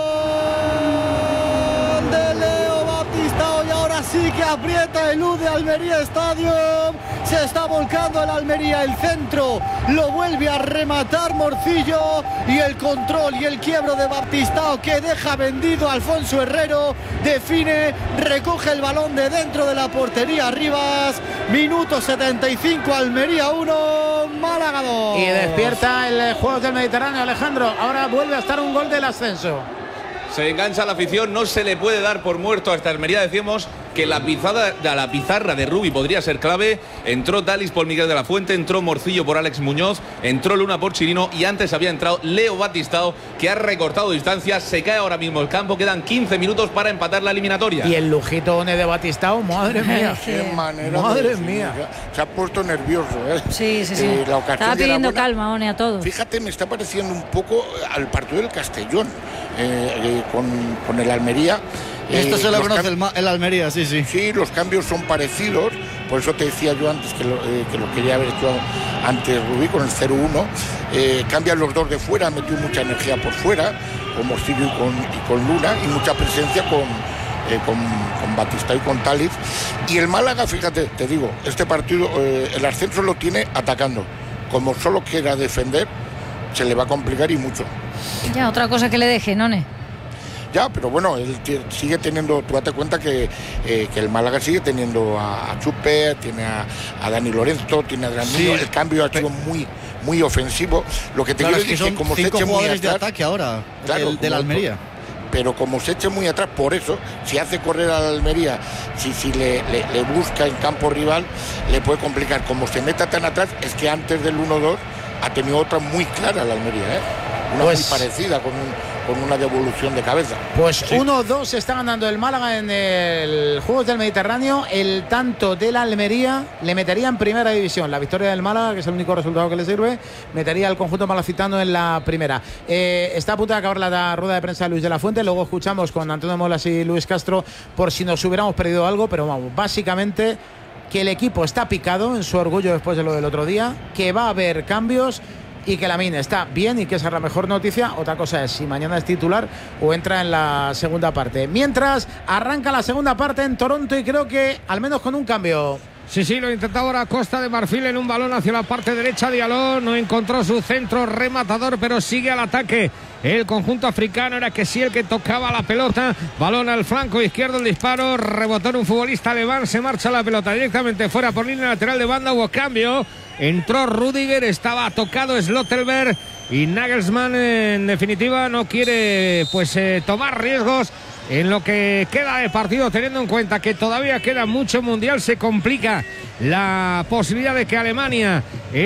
de Leo Baptistao y ahora sí que aprieta el U de Almería Stadium. Se está volcando el Almería, el centro lo vuelve a rematar Morcillo y el control y el quiebro de Baptistao que deja vendido a Alfonso Herrero, define, recoge el balón de dentro de la portería Rivas. Minuto setenta y cinco, Almería uno, Málaga dos. Y despierta el Juegos del Mediterráneo, Alejandro. Ahora vuelve a estar un gol del ascenso. Se engancha la afición, no se le puede dar por muerto a esta Almería. Decíamos que la pizarra, la pizarra de Rubi podría ser clave. Entró Dalis por Miguel de la Fuente, entró Morcillo por Alex Muñoz, entró Luna por Chirino y antes había entrado Leo Baptistao, que ha recortado distancias. Se cae ahora mismo el campo, quedan quince minutos para empatar la eliminatoria. Y el lujito one de Baptistao, madre mía. Qué manera madre de mía. Se ha puesto nervioso, ¿eh? Sí, sí, sí. Eh, la Estaba pidiendo calma, One, a todos. Fíjate, me está pareciendo un poco al partido del Castellón. Eh, eh, con, con el Almería. Esto eh, se lo conoce el, el Almería, sí, sí. Sí, los cambios son parecidos, por eso te decía yo antes que lo, eh, que lo quería haber hecho antes Rubí con el cero uno. Eh, cambian los dos de fuera, metió mucha energía por fuera, con Morcillo y con, y con Luna, y mucha presencia con, eh, con, con Baptistao y con Taliz. Y el Málaga, fíjate, te digo, este partido, eh, el ascenso lo tiene atacando. Como solo quiera defender, se le va a complicar y mucho. Ya, otra cosa que le deje, None. Ya, pero bueno, él sigue teniendo, tú date cuenta que, eh, que el Málaga sigue teniendo a, a Chupe, tiene a, a Dani Lorenzo, tiene a Adrián sí, Niño, el cambio ha sido muy muy ofensivo. Lo que te claro, quiero es que decir es que como se eche muy atrás, de ataque ahora, claro, del, del Almería. Pero como se eche muy atrás, por eso, si hace correr a la Almería, si, si le, le, le busca en campo rival, le puede complicar. Como se meta tan atrás, es que antes del uno dos ha tenido otra muy clara la Almería, ¿eh? Una pues, muy parecida, con, un, con una devolución de cabeza. Pues uno dos sí. Está ganando el Málaga en el Juegos del Mediterráneo. El tanto del Almería le metería en primera división. La victoria del Málaga, que es el único resultado que le sirve, metería al conjunto malacitano en la primera. Eh, está a punto de acabar la rueda de prensa de Luis de la Fuente. Luego escuchamos con Antonio Molas y Luis Castro por si nos hubiéramos perdido algo. Pero vamos, básicamente que el equipo está picado en su orgullo después de lo del otro día, que va a haber cambios y que Lamine está bien y que esa es la mejor noticia. Otra cosa es si mañana es titular o entra en la segunda parte. Mientras arranca la segunda parte en Toronto y creo que al menos con un cambio. Sí, sí, lo intentaba ahora Costa de Marfil en un balón hacia la parte derecha. Diallo no encontró su centro rematador, pero sigue al ataque el conjunto africano. Era que sí el que tocaba la pelota. Balón al flanco izquierdo, el disparo, rebotó en un futbolista alemán. Se marcha la pelota directamente fuera por línea lateral de banda. Hubo cambio. Entró Rudiger, estaba tocado Slotterberg y Nagelsmann en definitiva no quiere pues eh, tomar riesgos en lo que queda de partido, teniendo en cuenta que todavía queda mucho mundial. Se complica la posibilidad de que Alemania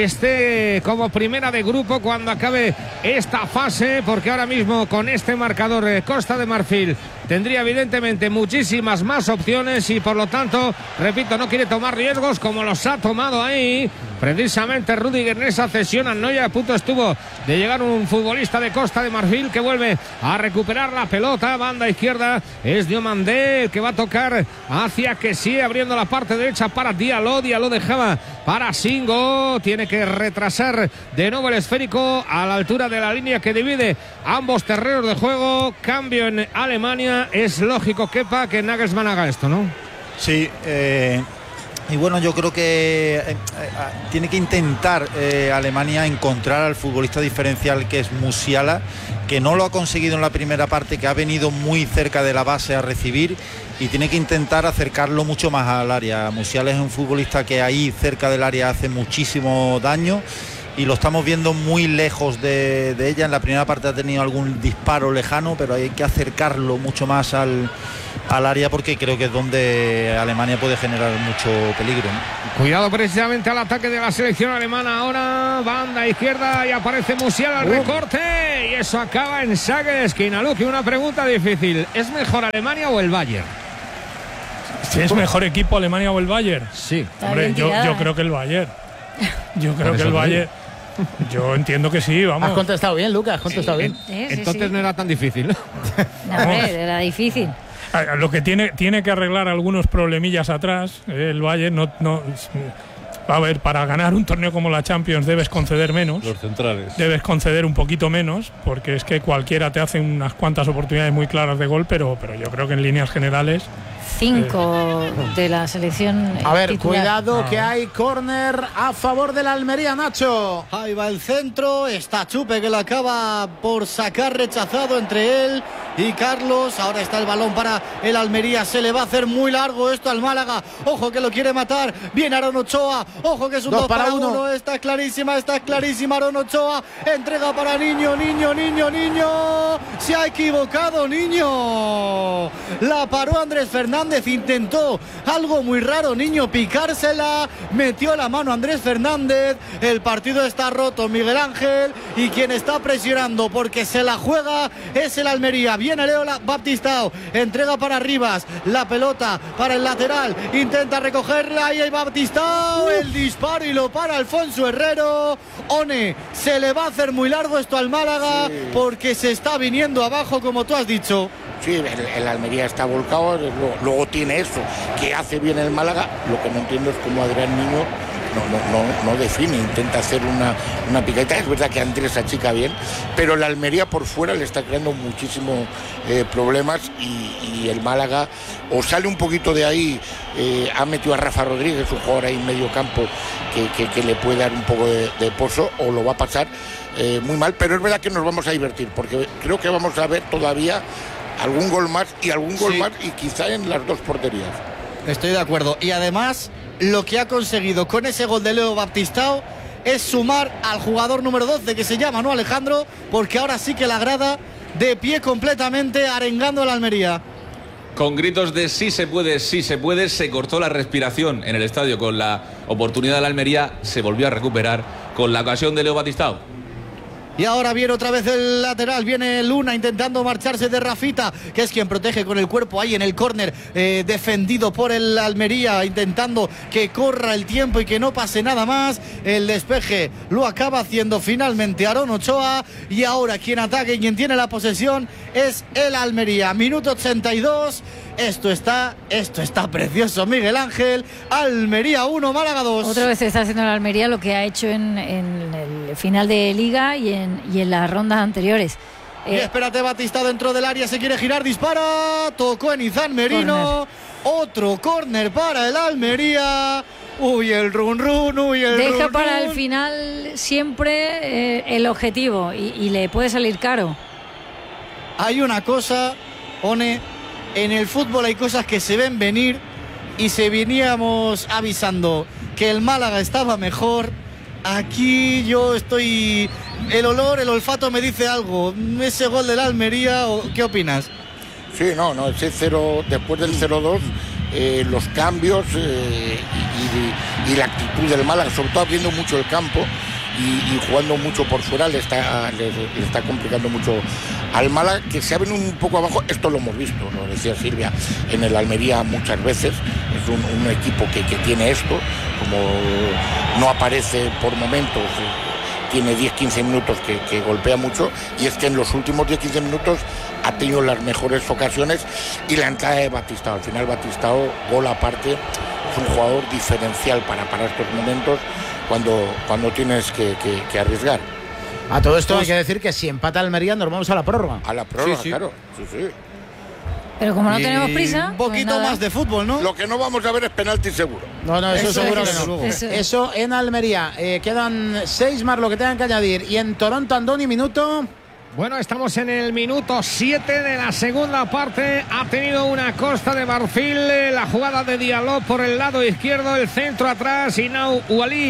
esté como primera de grupo cuando acabe esta fase, porque ahora mismo con este marcador eh, Costa de Marfil tendría evidentemente muchísimas más opciones y por lo tanto, repito, no quiere tomar riesgos como los ha tomado ahí precisamente Rudiger en esa cesión. A Neuer a punto estuvo de llegar un futbolista de Costa de Marfil que vuelve a recuperar la pelota, banda izquierda es Diomandé el que va a tocar hacia que sí, abriendo la parte derecha para Diallo. Diallo dejaba para Singo, tiene que retrasar de nuevo el esférico a la altura de la línea que divide ambos terrenos de juego. Cambio en Alemania. Es lógico, Kepa, que Nagelsmann haga esto, ¿no? Sí, eh, y bueno, yo creo que eh, eh, tiene que intentar eh, Alemania encontrar al futbolista diferencial que es Musiala, que no lo ha conseguido en la primera parte, que ha venido muy cerca de la base a recibir, y tiene que intentar acercarlo mucho más al área. Musiala es un futbolista que ahí cerca del área hace muchísimo daño y lo estamos viendo muy lejos de, de ella. En la primera parte ha tenido algún disparo lejano, pero hay que acercarlo mucho más al, al área, porque creo que es donde Alemania puede generar mucho peligro, ¿no? Cuidado precisamente al ataque de la selección alemana. Ahora banda izquierda y aparece Musiala al recorte, y eso acaba en saque de esquina. Luque, una pregunta difícil: ¿es mejor Alemania o el Bayern? Si es mejor equipo Alemania o el Bayern. Sí. Hombre, yo, yo creo que el Bayern. Yo creo que el Bayern. Yo entiendo que sí, vamos. Has contestado bien, Lucas, has contestado sí, bien. Sí, sí, Entonces sí. no era tan difícil. No, a ver, era difícil. Lo que tiene, tiene que arreglar algunos problemillas atrás, eh, el Bayern no, no. A ver, para ganar un torneo como la Champions debes conceder menos. Los centrales. Debes conceder un poquito menos, porque es que cualquiera te hace unas cuantas oportunidades muy claras de gol, pero, pero yo creo que en líneas generales. Cinco eh, de la selección. A ver, titular. cuidado no. que hay córner a favor de la Almería, Nacho. Ahí va el centro, está Chupe que lo acaba por sacar, rechazado entre él y Carlos. Ahora está el balón para el Almería, se le va a hacer muy largo esto al Málaga. Ojo que lo quiere matar, viene Aaron Ochoa. Ojo que es un dos, dos para, para uno. uno. Está clarísima, está clarísima Aaron Ochoa. Entrega para Niño, Niño, Niño, Niño. Se ha equivocado Niño. La paró Andrés Fernández. Intentó algo muy raro, Niño, picársela, metió la mano Andrés Fernández. El partido está roto, Miguel Ángel, y quien está presionando porque se la juega es el Almería. Viene Leo Baptistao, entrega para Rivas, la pelota para el lateral, intenta recogerla y hay Baptistao, el disparo y lo para Alfonso Herrero. One, se le va a hacer muy largo esto al Málaga, sí, porque se está viniendo abajo, como tú has dicho. Sí, el, el Almería está volcado, luego tiene eso, que hace bien el Málaga. Lo que no entiendo es cómo Adrián Niño no, no, no, no define, intenta hacer una, una picadita. Es verdad que Andrés achica bien, pero el Almería por fuera le está creando muchísimos eh, problemas, y, y el Málaga o sale un poquito de ahí. Eh, ha metido a Rafa Rodríguez, un jugador ahí en medio campo que, que, que le puede dar un poco de, de pozo, o lo va a pasar eh, muy mal. Pero es verdad que nos vamos a divertir, porque creo que vamos a ver todavía algún gol más y algún gol sí. más, y quizá en las dos porterías. Estoy de acuerdo. Y además, lo que ha conseguido con ese gol de Leo Baptistao es sumar al jugador número doce, que se llama, ¿no, Alejandro? Porque ahora sí que la grada de pie completamente, arengando a la Almería. Con gritos de sí se puede, sí se puede, se cortó la respiración en el estadio con la oportunidad de la Almería, se volvió a recuperar con la ocasión de Leo Baptistao. Y ahora viene otra vez el lateral, viene Luna intentando marcharse de Rafita, que es quien protege con el cuerpo ahí en el córner, eh, defendido por el Almería, intentando que corra el tiempo y que no pase nada más. El despeje lo acaba haciendo finalmente Aaron Ochoa, y ahora quien ataca y quien tiene la posesión es el Almería. Minuto ochenta y dos. Esto está, esto está precioso, Miguel Ángel. Almería uno, Málaga dos. Otra vez está haciendo el Almería lo que ha hecho en, en el final de Liga y en, y en las rondas anteriores. Eh, y espérate, Batista dentro del área, se quiere girar, dispara. Tocó en Izan Merino. Corner. Otro córner para el Almería. Uy, el run run, uy, el Deja run, para run. el final siempre eh, el objetivo, y, y le puede salir caro. Hay una cosa, One. En el fútbol hay cosas que se ven venir, y se veníamos avisando que el Málaga estaba mejor. Aquí yo estoy... El olor, el olfato me dice algo. Ese gol del Almería, ¿qué opinas? Sí, no, no, ese cero, después del cero dos, eh, los cambios eh, y, y la actitud del Málaga, sobre todo abriendo mucho el campo y, y jugando mucho por fuera, le está, le, le está complicando mucho al Málaga, que se ha venido un poco abajo. Esto lo hemos visto, lo decía Silvia, en el Almería muchas veces. Es un, un equipo que, que tiene esto, como no aparece por momentos, tiene diez quince minutos que, que golpea mucho, y es que en los últimos diez quince minutos ha tenido las mejores ocasiones, y la entrada de Batistao, al final Batistao, gol aparte, es un jugador diferencial para, para estos momentos cuando, cuando tienes que, que, que arriesgar. A todo esto pues, hay que decir que si empata Almería nos vamos a la prórroga. A la prórroga, sí, sí. claro. Sí, sí. Pero como no y tenemos prisa, un poquito pues más de fútbol, ¿no? Lo que no vamos a ver es penalti seguro. No, no, eso, eso seguro es, que no. Eso, eso en Almería. Eh, quedan seis más lo que tengan que añadir. Y en Toronto, Andoni, minuto. Bueno, estamos en el minuto siete de la segunda parte. Ha tenido una Costa de Marfil, la jugada de Diallo por el lado izquierdo, el centro atrás, y Nau Uali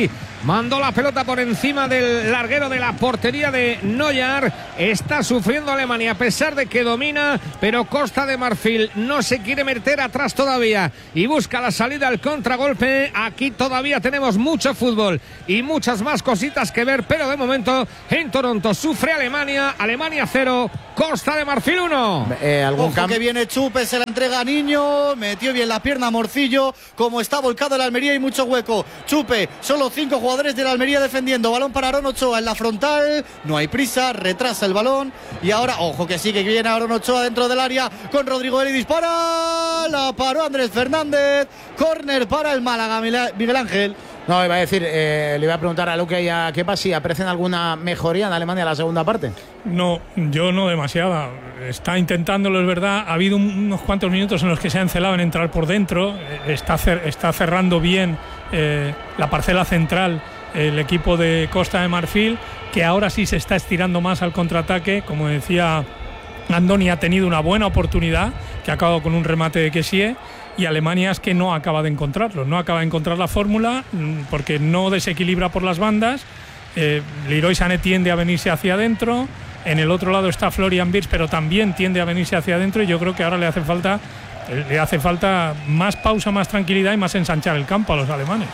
Mandó la pelota por encima del larguero de la portería de Neuer. Está sufriendo Alemania a pesar de que domina, pero Costa de Marfil no se quiere meter atrás todavía y busca la salida al contragolpe. Aquí todavía tenemos mucho fútbol y muchas más cositas que ver, pero de momento en Toronto sufre Alemania. Alemania cero, Costa de Marfil uno. Eh, ¿algún Ojo que viene Chupe, se la entrega a Niño, metió bien la pierna a Morcillo, como está volcado el Almería y mucho hueco. Chupe, solo cinco jugadores de la Almería defendiendo, balón para Aaron Ochoa en la frontal, no hay prisa, retrasa el balón y ahora, ojo que sigue, que viene Aaron Ochoa dentro del área con Rodrigo Eli, dispara, la paró Andrés Fernández, córner para el Málaga, Miguel Ángel. No, iba a decir, eh, le iba a preguntar a Luque y a Kepa si aprecian alguna mejoría en Alemania en la segunda parte. No, yo no demasiada. Está intentándolo, es verdad. Ha habido unos cuantos minutos en los que se ha encelado en entrar por dentro. Está, cer está cerrando bien eh, la parcela central el equipo de Costa de Marfil, que ahora sí se está estirando más al contraataque. Como decía Andoni, ha tenido una buena oportunidad, que ha acabado con un remate de Kessie. Y Alemania es que no acaba de encontrarlo, no acaba de encontrar la fórmula porque no desequilibra por las bandas. eh, Leroy Sané tiende a venirse hacia adentro, en el otro lado está Florian Wirtz, pero también tiende a venirse hacia adentro, y yo creo que ahora le hace falta le hace falta más pausa, más tranquilidad y más ensanchar el campo a los alemanes.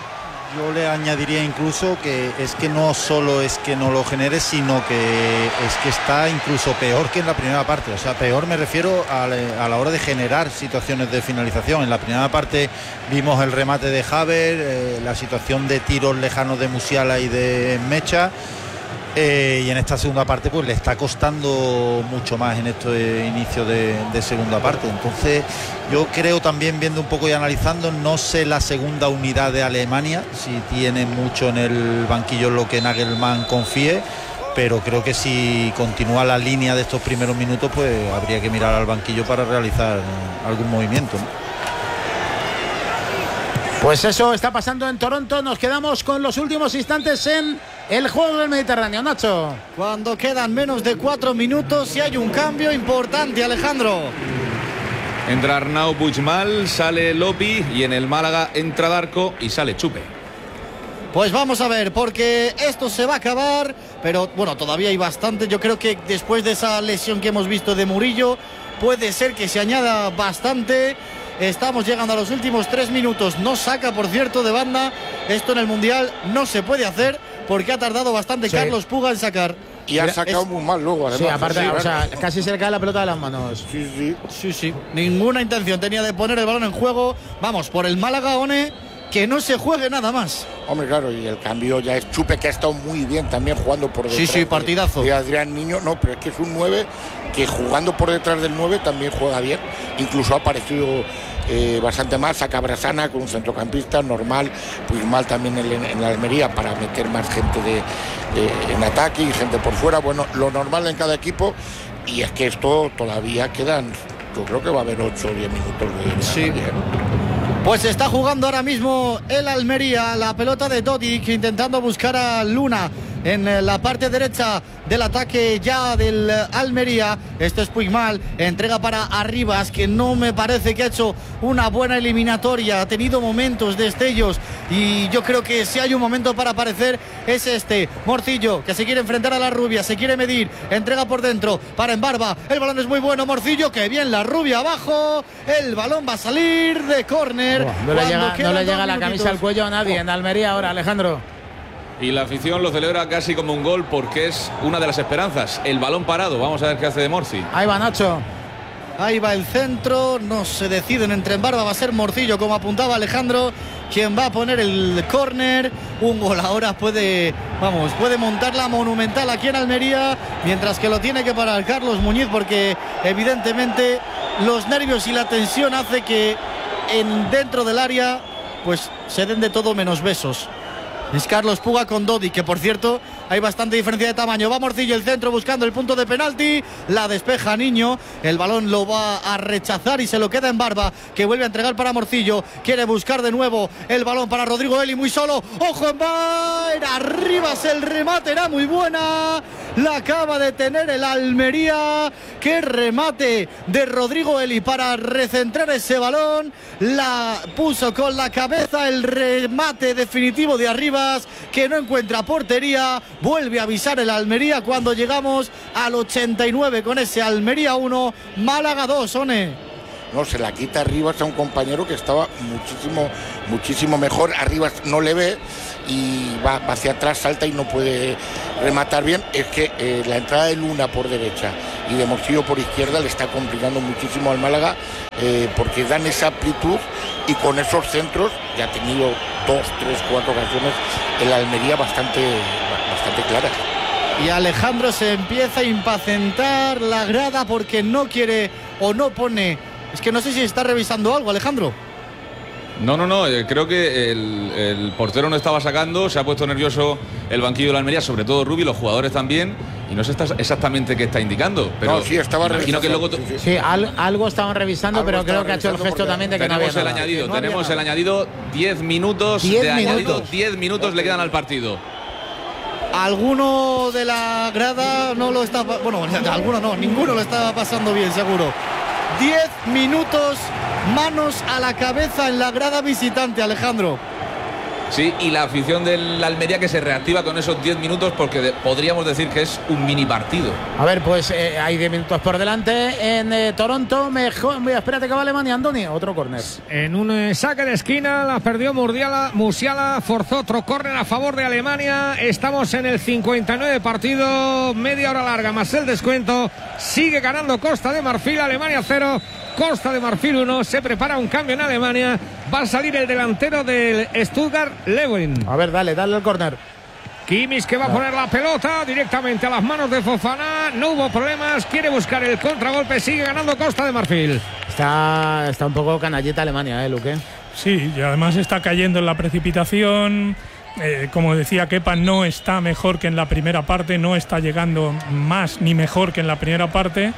Yo le añadiría incluso que es que no solo es que no lo genere, sino que es que está incluso peor que en la primera parte. O sea, peor me refiero a, a la hora de generar situaciones de finalización. En la primera parte vimos el remate de Haver, eh, la situación de tiros lejanos de Musiala y de Mecha. Eh, y en esta segunda parte pues le está costando mucho más en este inicio de, de segunda parte. Entonces yo creo también, viendo un poco y analizando, no sé la segunda unidad de Alemania si tiene mucho en el banquillo lo que Nagelsmann confíe, pero creo que si continúa la línea de estos primeros minutos pues habría que mirar al banquillo para realizar algún movimiento, ¿no? Pues eso está pasando en Toronto. Nos quedamos con los últimos instantes en el juego del Mediterráneo, Nacho. Cuando quedan menos de cuatro minutos y hay un cambio importante, Alejandro. Entra Arnau Puigmal, sale Lopi y en el Málaga entra Darko y sale Chupe. Pues vamos a ver, porque esto se va a acabar, pero bueno, todavía hay bastante. Yo creo que después de esa lesión que hemos visto de Murillo, puede ser que se añada bastante. Estamos llegando a los últimos tres minutos. No saca, por cierto, de banda. Esto en el Mundial no se puede hacer porque ha tardado bastante sí. Carlos Puga en sacar. Y ha sacado es... muy mal luego, además. Sí, aparte, sí, o sea, casi se le cae la pelota de las manos. Sí, sí. Sí, sí. Ninguna intención tenía de poner el balón en juego. Vamos, por el Málaga, One, que no se juegue nada más. Hombre, claro, y el cambio ya es Chupe, que ha estado muy bien también jugando por detrás. Sí, sí, partidazo. De Adrián Niño, no, pero es que es un nueve que jugando por detrás del nueve también juega bien. Incluso ha aparecido eh, bastante más. Saca Brasana con un centrocampista normal, pues mal también en, en la Almería para meter más gente de, de, en ataque y gente por fuera. Bueno, lo normal en cada equipo. Y es que esto todavía quedan, yo creo que va a haber ocho o diez minutos de sí. Pues está jugando ahora mismo el Almería, la pelota de Dodik intentando buscar a Luna en la parte derecha del ataque ya del Almería. Esto es Puigmal, entrega para Arribas, que no me parece que ha hecho una buena eliminatoria, ha tenido momentos, destellos, y yo creo que si hay un momento para aparecer es este. Morcillo, que se quiere enfrentar a la Rubia, se quiere medir, entrega por dentro para Embarba, el balón es muy bueno, Morcillo, que bien la Rubia abajo, el balón va a salir de córner. No le llega, no le llega la camisa al cuello a nadie en Almería ahora, Alejandro. Y la afición lo celebra casi como un gol porque es una de las esperanzas. El balón parado. Vamos a ver qué hace de Morci. Ahí va Nacho. Ahí va el centro. No se deciden entre Embarba. Va a ser Morcillo, como apuntaba Alejandro, quien va a poner el córner. Un gol ahora puede, vamos, puede montar la monumental aquí en Almería, mientras que lo tiene que parar Carlos Muñiz, porque evidentemente los nervios y la tensión hace que en dentro del área pues se den de todo menos besos. Es Carlos Puga con Dodi, que por cierto hay bastante diferencia de tamaño. Va Morcillo, el centro, buscando el punto de penalti. La despeja Niño. El balón lo va a rechazar y se lo queda en Barba, que vuelve a entregar para Morcillo. Quiere buscar de nuevo el balón para Rodrigo Eli, muy solo. ¡Ojo en bar! Arribas, el remate era muy buena. la acaba de tener el Almería. Qué remate de Rodrigo Eli para recentrar ese balón. La puso con la cabeza, el remate definitivo de Arribas, que no encuentra portería. Vuelve a avisar el Almería cuando llegamos al ochenta y nueve con ese Almería uno, Málaga dos, One. No, se la quita Arribas a un compañero que estaba muchísimo, muchísimo mejor. Arribas no le ve y va, va hacia atrás, salta y no puede rematar bien. Es que eh, la entrada de Luna por derecha y de Morcillo por izquierda le está complicando muchísimo al Málaga, eh, porque dan esa amplitud y con esos centros ya ha tenido dos, tres, cuatro ocasiones el Almería bastante, bastante claras. Y Alejandro se empieza a impacientar la grada porque no quiere o no pone. Es que no sé si está revisando algo, Alejandro. No, no, no, eh, creo que el, el portero no estaba sacando, se ha puesto nervioso el banquillo de la Almería, sobre todo Rubi, los jugadores también, y no sé exactamente qué está indicando. Pero no, sí, estaba imagino que luego... Sí, sí, sí, al, algo estaban revisando, algo pero creo que ha hecho el gesto también de que no había el nada. Añadido, no tenemos el nada. añadido, diez minutos diez de minutos. añadido, diez minutos le quedan al partido. Alguno de la grada no lo está... Bueno, alguno no, ninguno lo estaba pasando bien, seguro. diez minutos, manos a la cabeza en la grada visitante, Alejandro. Sí, y la afición del Almería que se reactiva con esos diez minutos porque de, podríamos decir que es un mini partido. A ver, pues eh, hay diez minutos por delante en eh, Toronto. Mejor, espérate que va Alemania, Andoni. Otro córner. En un eh, saque de esquina la perdió Murdiala, Musiala, forzó otro córner a favor de Alemania. Estamos en el cincuenta y nueve partido, media hora larga más el descuento. Sigue ganando Costa de Marfil, Alemania cero. Costa de Marfil uno, se prepara un cambio en Alemania. Va a salir el delantero del Stuttgart, Lewin. A ver, dale, dale el córner. Kimmich que va a poner la pelota directamente a las manos de Fofana. No hubo problemas, quiere buscar el contragolpe. Sigue ganando Costa de Marfil. Está, está un poco canallita Alemania, ¿eh, Luque? Sí, y además está cayendo en la precipitación. Eh, como decía Kepa, no está mejor que en la primera parte. No está llegando más ni mejor que en la primera parte.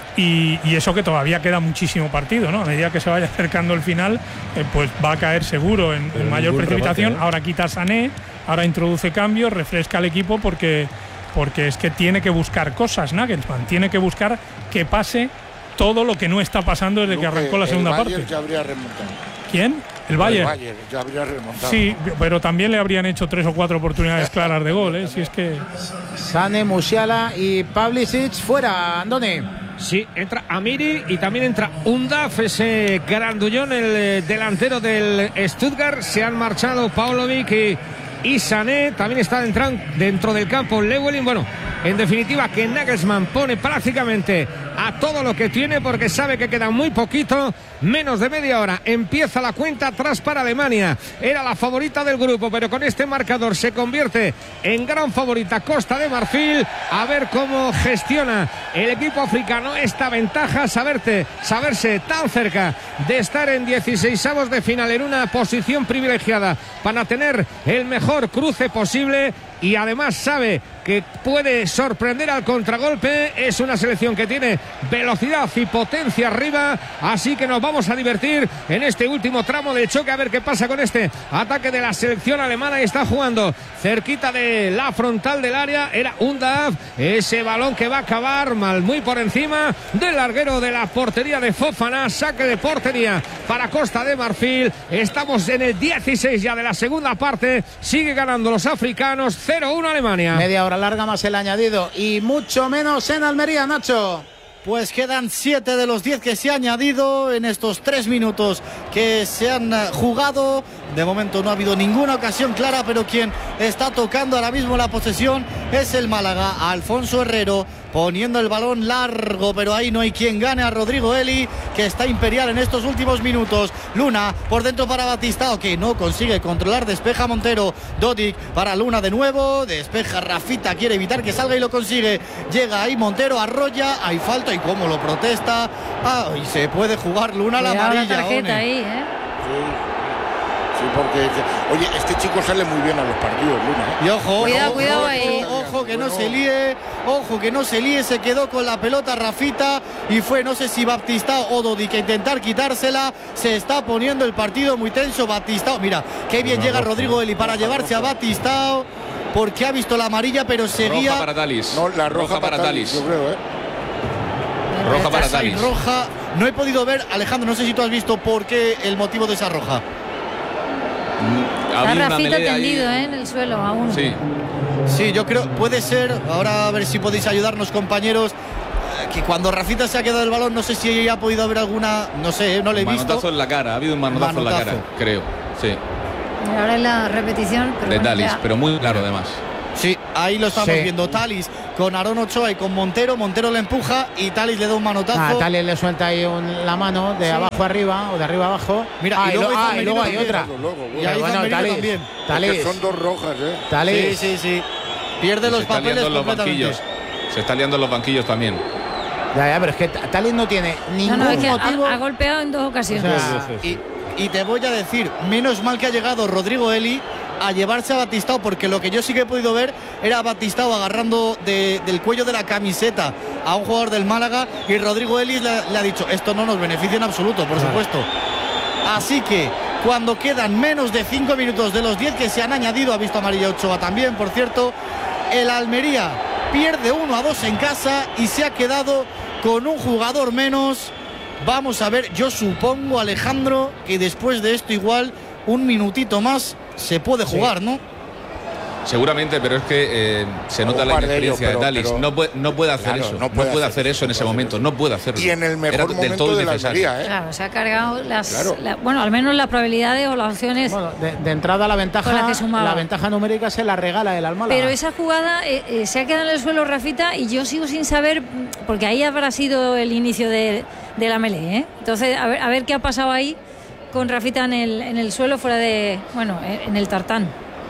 Y, y eso que todavía queda muchísimo partido, ¿no? A medida que se vaya acercando el final, eh, pues va a caer seguro en, en mayor precipitación. Remate, ¿eh? Ahora quita Sané, ahora introduce cambios, refresca al equipo porque, porque es que tiene que buscar cosas, Nagelsmann. Tiene que buscar que pase todo lo que no está pasando desde que arrancó la segunda el parte. Ya habría remontado. ¿Quién? ¿El Bayern? El Bayern ya habría remontado. Sí, pero también le habrían hecho tres o cuatro oportunidades claras de gol, ¿eh? Si es que... Sané, Musiala y Pavlicic fuera, Andoni. Sí, entra Amiri y también entra Undaf, ese grandullón, el eh, delantero del Stuttgart. Se han marchado Paulovic y, y Sané. También está dentro, dentro del campo Lewelin. Bueno, en definitiva que Nagelsmann pone prácticamente a todo lo que tiene porque sabe que queda muy poquito, menos de media hora. Empieza la cuenta atrás para Alemania. Era la favorita del grupo, pero con este marcador se convierte en gran favorita Costa de Marfil. A ver cómo gestiona el equipo africano esta ventaja, saberte, saberse tan cerca de estar en dieciseisavos de final en una posición privilegiada para tener el mejor cruce posible. Y además sabe que puede sorprender al contragolpe. Es una selección que tiene velocidad y potencia arriba, así que nos vamos a divertir en este último tramo del choque, a ver qué pasa con este ataque de la selección alemana. Y está jugando cerquita de la frontal del área, era Undaf, ese balón que va a acabar mal, muy por encima del larguero de la portería de Fofana. Saque de portería para Costa de Marfil. Estamos en el dieciséis ya de la segunda parte, sigue ganando los africanos. cero uno Alemania. Media hora larga más el añadido y mucho menos en Almería, Nacho. Pues quedan siete de los diez que se ha añadido en estos tres minutos que se han jugado. De momento no ha habido ninguna ocasión clara, pero quien está tocando ahora mismo la posesión es el Málaga. Alfonso Herrero poniendo el balón largo, pero ahí no hay quien gane a Rodrigo Eli, que está imperial en estos últimos minutos. Luna por dentro para Batistao, que no consigue controlar, despeja Montero. Dodik para Luna de nuevo, despeja Rafita, quiere evitar que salga y lo consigue. Llega ahí Montero, arrolla, hay falta y cómo lo protesta. Ah, y se puede jugar Luna la amarilla. La tarjeta One. ahí, ¿eh? Sí. Sí, porque, oye, este chico sale muy bien a los partidos, Luna, ¿eh? Y ojo, cuidado, ojo, cuidado ojo, ahí. Ojo que no se líe, ojo que no se líe, se quedó con la pelota Rafita y fue, no sé si Batistao o Dodik a intentar quitársela. Se está poniendo el partido muy tenso Batistao. Mira, qué bien llega Rodrigo Eli para llevarse a Batistao. porque ha visto la amarilla, pero seguía. Roja para Talis. No, la roja, roja para Talis, Talis. yo creo, ¿eh? Roja para Talis. Roja. No he podido ver, Alejandro, no sé si tú has visto por qué el motivo de esa roja. Está Rafita tendido, ¿eh? En el suelo aún. Sí. Sí, yo creo, puede ser, ahora a ver si podéis ayudarnos, compañeros, que cuando Rafita se ha quedado el balón, no sé si ella ha podido haber alguna, no sé, no le he visto. Manotazo en la cara, ha habido un manotazo, manotazo. en la cara, creo. Sí. Y ahora en la repetición. Pero de bueno, Talis, ya. pero muy claro además. Sí, ahí lo estamos Sí. viendo. Talis con Aarón Ochoa y con Montero. Montero le empuja y Talis le da un manotazo. Ah, Talis le suelta ahí un, la mano de Sí. abajo arriba o de arriba abajo. Mira, ah, y luego, lo, ah, y luego hay también. otra. Luego, Y ahí bueno, bueno, Talis, también. Talis. Son dos rojas, ¿eh? Talis. Sí, sí, sí. Pierde Se los está papeles liando en los completamente. banquillos. Se está liando en los banquillos también. Ya, ya, pero es que Talis no tiene ningún No, no, es que motivo. ha, ha golpeado en dos ocasiones. O sea, Y, y te voy a decir, menos mal que ha llegado Rodrigo Eli a llevarse a Batistao, porque lo que yo sí que he podido ver era a Batistao agarrando de, del cuello de la camiseta a un jugador del Málaga, y Rodrigo Eli le, le ha dicho, esto no nos beneficia en absoluto, por supuesto. Así que cuando quedan menos de cinco minutos de los diez que se han añadido, ha visto amarilla Ochoa también, por cierto, el Almería pierde uno a dos en casa y se ha quedado con un jugador menos. Vamos a ver, yo supongo, Alejandro, que después de esto igual un minutito más se puede jugar, sí. ¿no? Seguramente, pero es que eh, se nota la inexperiencia de, ellos, pero, de Talis. Pero, no, puede, no puede hacer claro, eso. No puede, no puede hacer, hacer eso en ese momento. No puede hacerlo. Y en el mejor Era momento del todo de la innecesario. Almería, ¿eh? Claro, se ha cargado las. Claro. La, bueno, al menos las probabilidades o las opciones. Bueno, de, de entrada la ventaja, la, la ventaja numérica se la regala el Málaga. Pero esa jugada eh, eh, se ha quedado en el suelo Rafita y yo sigo sin saber, porque ahí habrá sido el inicio de, de la melee, ¿eh? Entonces, a ver, a ver qué ha pasado ahí con Rafita en el, en el suelo, fuera de. Bueno, en el tartán.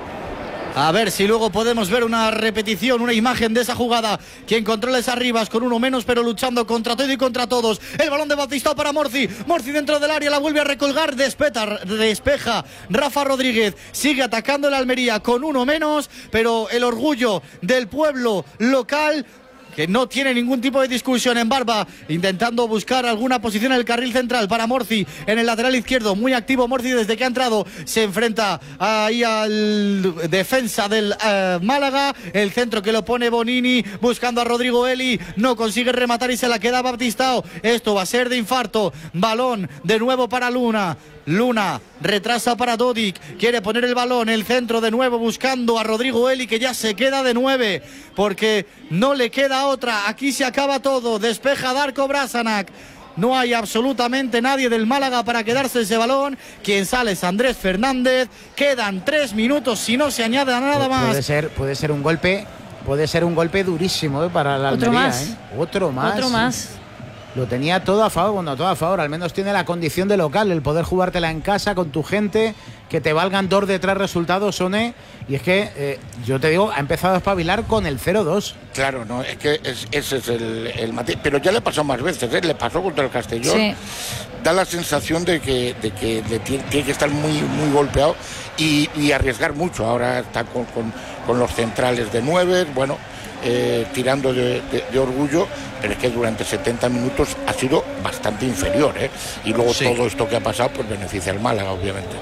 A ver si luego podemos ver una repetición, una imagen de esa jugada. Quien controla es Arribas con uno menos, pero luchando contra todo y contra todos. El balón de Batistao para Morci. Morci dentro del área, la vuelve a recolgar. Despeta, despeja Rafa Rodríguez. Sigue atacando el Almería con uno menos, pero el orgullo del pueblo local, que no tiene ningún tipo de discusión, en Barba, intentando buscar alguna posición en el carril central para Morci en el lateral izquierdo, muy activo Morci desde que ha entrado, se enfrenta ahí al defensa del uh, Málaga, el centro que lo pone Bonini, buscando a Rodrigo Eli, no consigue rematar y se la queda Batistao, esto va a ser de infarto, balón de nuevo para Luna. Luna retrasa para Dodik, quiere poner el balón, el centro de nuevo buscando a Rodrigo Eli, que ya se queda de nueve porque no le queda otra, aquí se acaba todo, despeja Darko Brasanac, no hay absolutamente nadie del Málaga para quedarse ese balón, quien sale es Andrés Fernández, quedan tres minutos si no se añade nada más. Puede ser, puede ser un golpe, puede ser un golpe durísimo, ¿eh? Para la Otro Almería, más. ¿eh? Otro más. Otro más. Lo tenía todo a favor, bueno, todo a favor, al menos tiene la condición de local, el poder jugártela en casa con tu gente, que te valgan dos de tres resultados, Sone, y es que, eh, yo te digo, ha empezado a espabilar con el cero dos. Claro, no, es que es, ese es el, el matiz, pero ya le pasó más veces, ¿eh? Le pasó contra el Castellón, sí. Da la sensación de que, de que le tiene, tiene que estar muy, muy golpeado y, y arriesgar mucho, ahora está con, con, con los centrales de nueve, bueno... Eh, tirando de, de, de orgullo, pero es que durante setenta minutos ha sido bastante inferior, ¿eh? Y luego sí. Todo esto que ha pasado pues beneficia al Málaga, obviamente.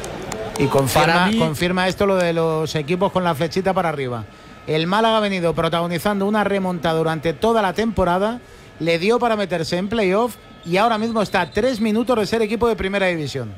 Y confirma, mí... confirma esto lo de los equipos con la flechita para arriba. El Málaga ha venido protagonizando una remontada durante toda la temporada, le dio para meterse en playoff y ahora mismo está a tres minutos de ser equipo de primera división.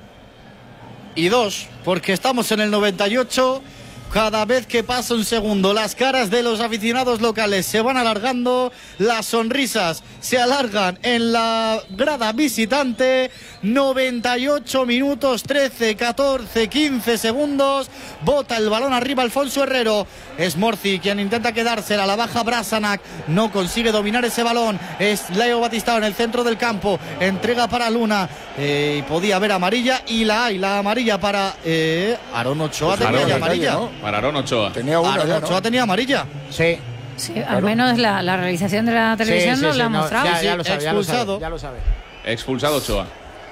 Y dos, porque estamos en el noventa y ocho. Cada vez que pasa un segundo, las caras de los aficionados locales se van alargando, las sonrisas se alargan en la grada visitante. noventa y ocho minutos, trece, catorce, quince segundos. Bota el balón arriba Alfonso Herrero. Es Morci quien intenta quedársela, la baja Brasanac, no consigue dominar ese balón. Es Leo Batistao en el centro del campo, entrega para Luna, eh, y podía haber amarilla y la hay, la amarilla para eh, Aarón Ochoa. Pues tenía Aarón, amarilla, ¿no? Para Aarón Ochoa. Tenía una, Aarón ya, Ochoa ¿no? tenía amarilla. Sí. Sí, claro. Al menos la, la realización de la televisión sí, sí, nos sí, la ha no, mostrado. ya, Sí, ya lo sabe, expulsado. Ya lo sabe. Expulsado Ochoa.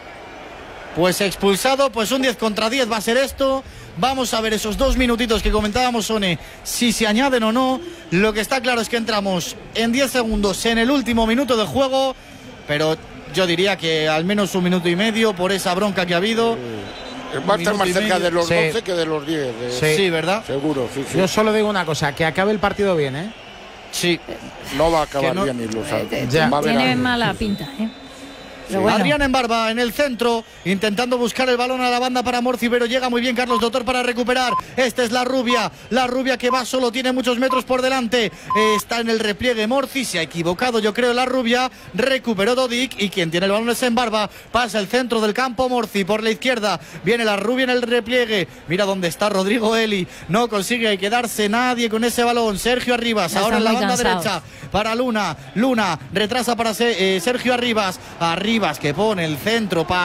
Pues expulsado, pues un diez contra diez va a ser esto. Vamos a ver esos dos minutitos que comentábamos, Sone, si se añaden o no. Lo que está claro es que entramos en diez segundos en el último minuto de juego, pero yo diría que al menos un minuto y medio por esa bronca que ha habido. Va a estar más cerca de los sí. doce que de los diez. De... Sí. Sí, ¿verdad? Seguro, sí, sí. Yo solo digo una cosa, que acabe el partido bien, ¿eh? Sí. No va a acabar no, bien y lo sabe. Eh, Va a tiene algo. mala pinta, ¿eh? Sí. Bueno. Adrián en Barba en el centro, intentando buscar el balón a la banda para Morci, pero llega muy bien Carlos Doctor para recuperar. Esta es la rubia, la rubia que va solo, tiene muchos metros por delante. Eh, está en el repliegue Morci, se ha equivocado yo creo la rubia. Recuperó Dodik y quien tiene el balón es en Barba. Pasa el centro del campo Morci por la izquierda. Viene la rubia en el repliegue. Mira dónde está Rodrigo Eli. No consigue quedarse nadie con ese balón. Sergio Arribas, Ya ahora en la muy banda cansados. derecha para Luna. Luna retrasa para Se- eh, Sergio Arribas. Arribas que pone el centro para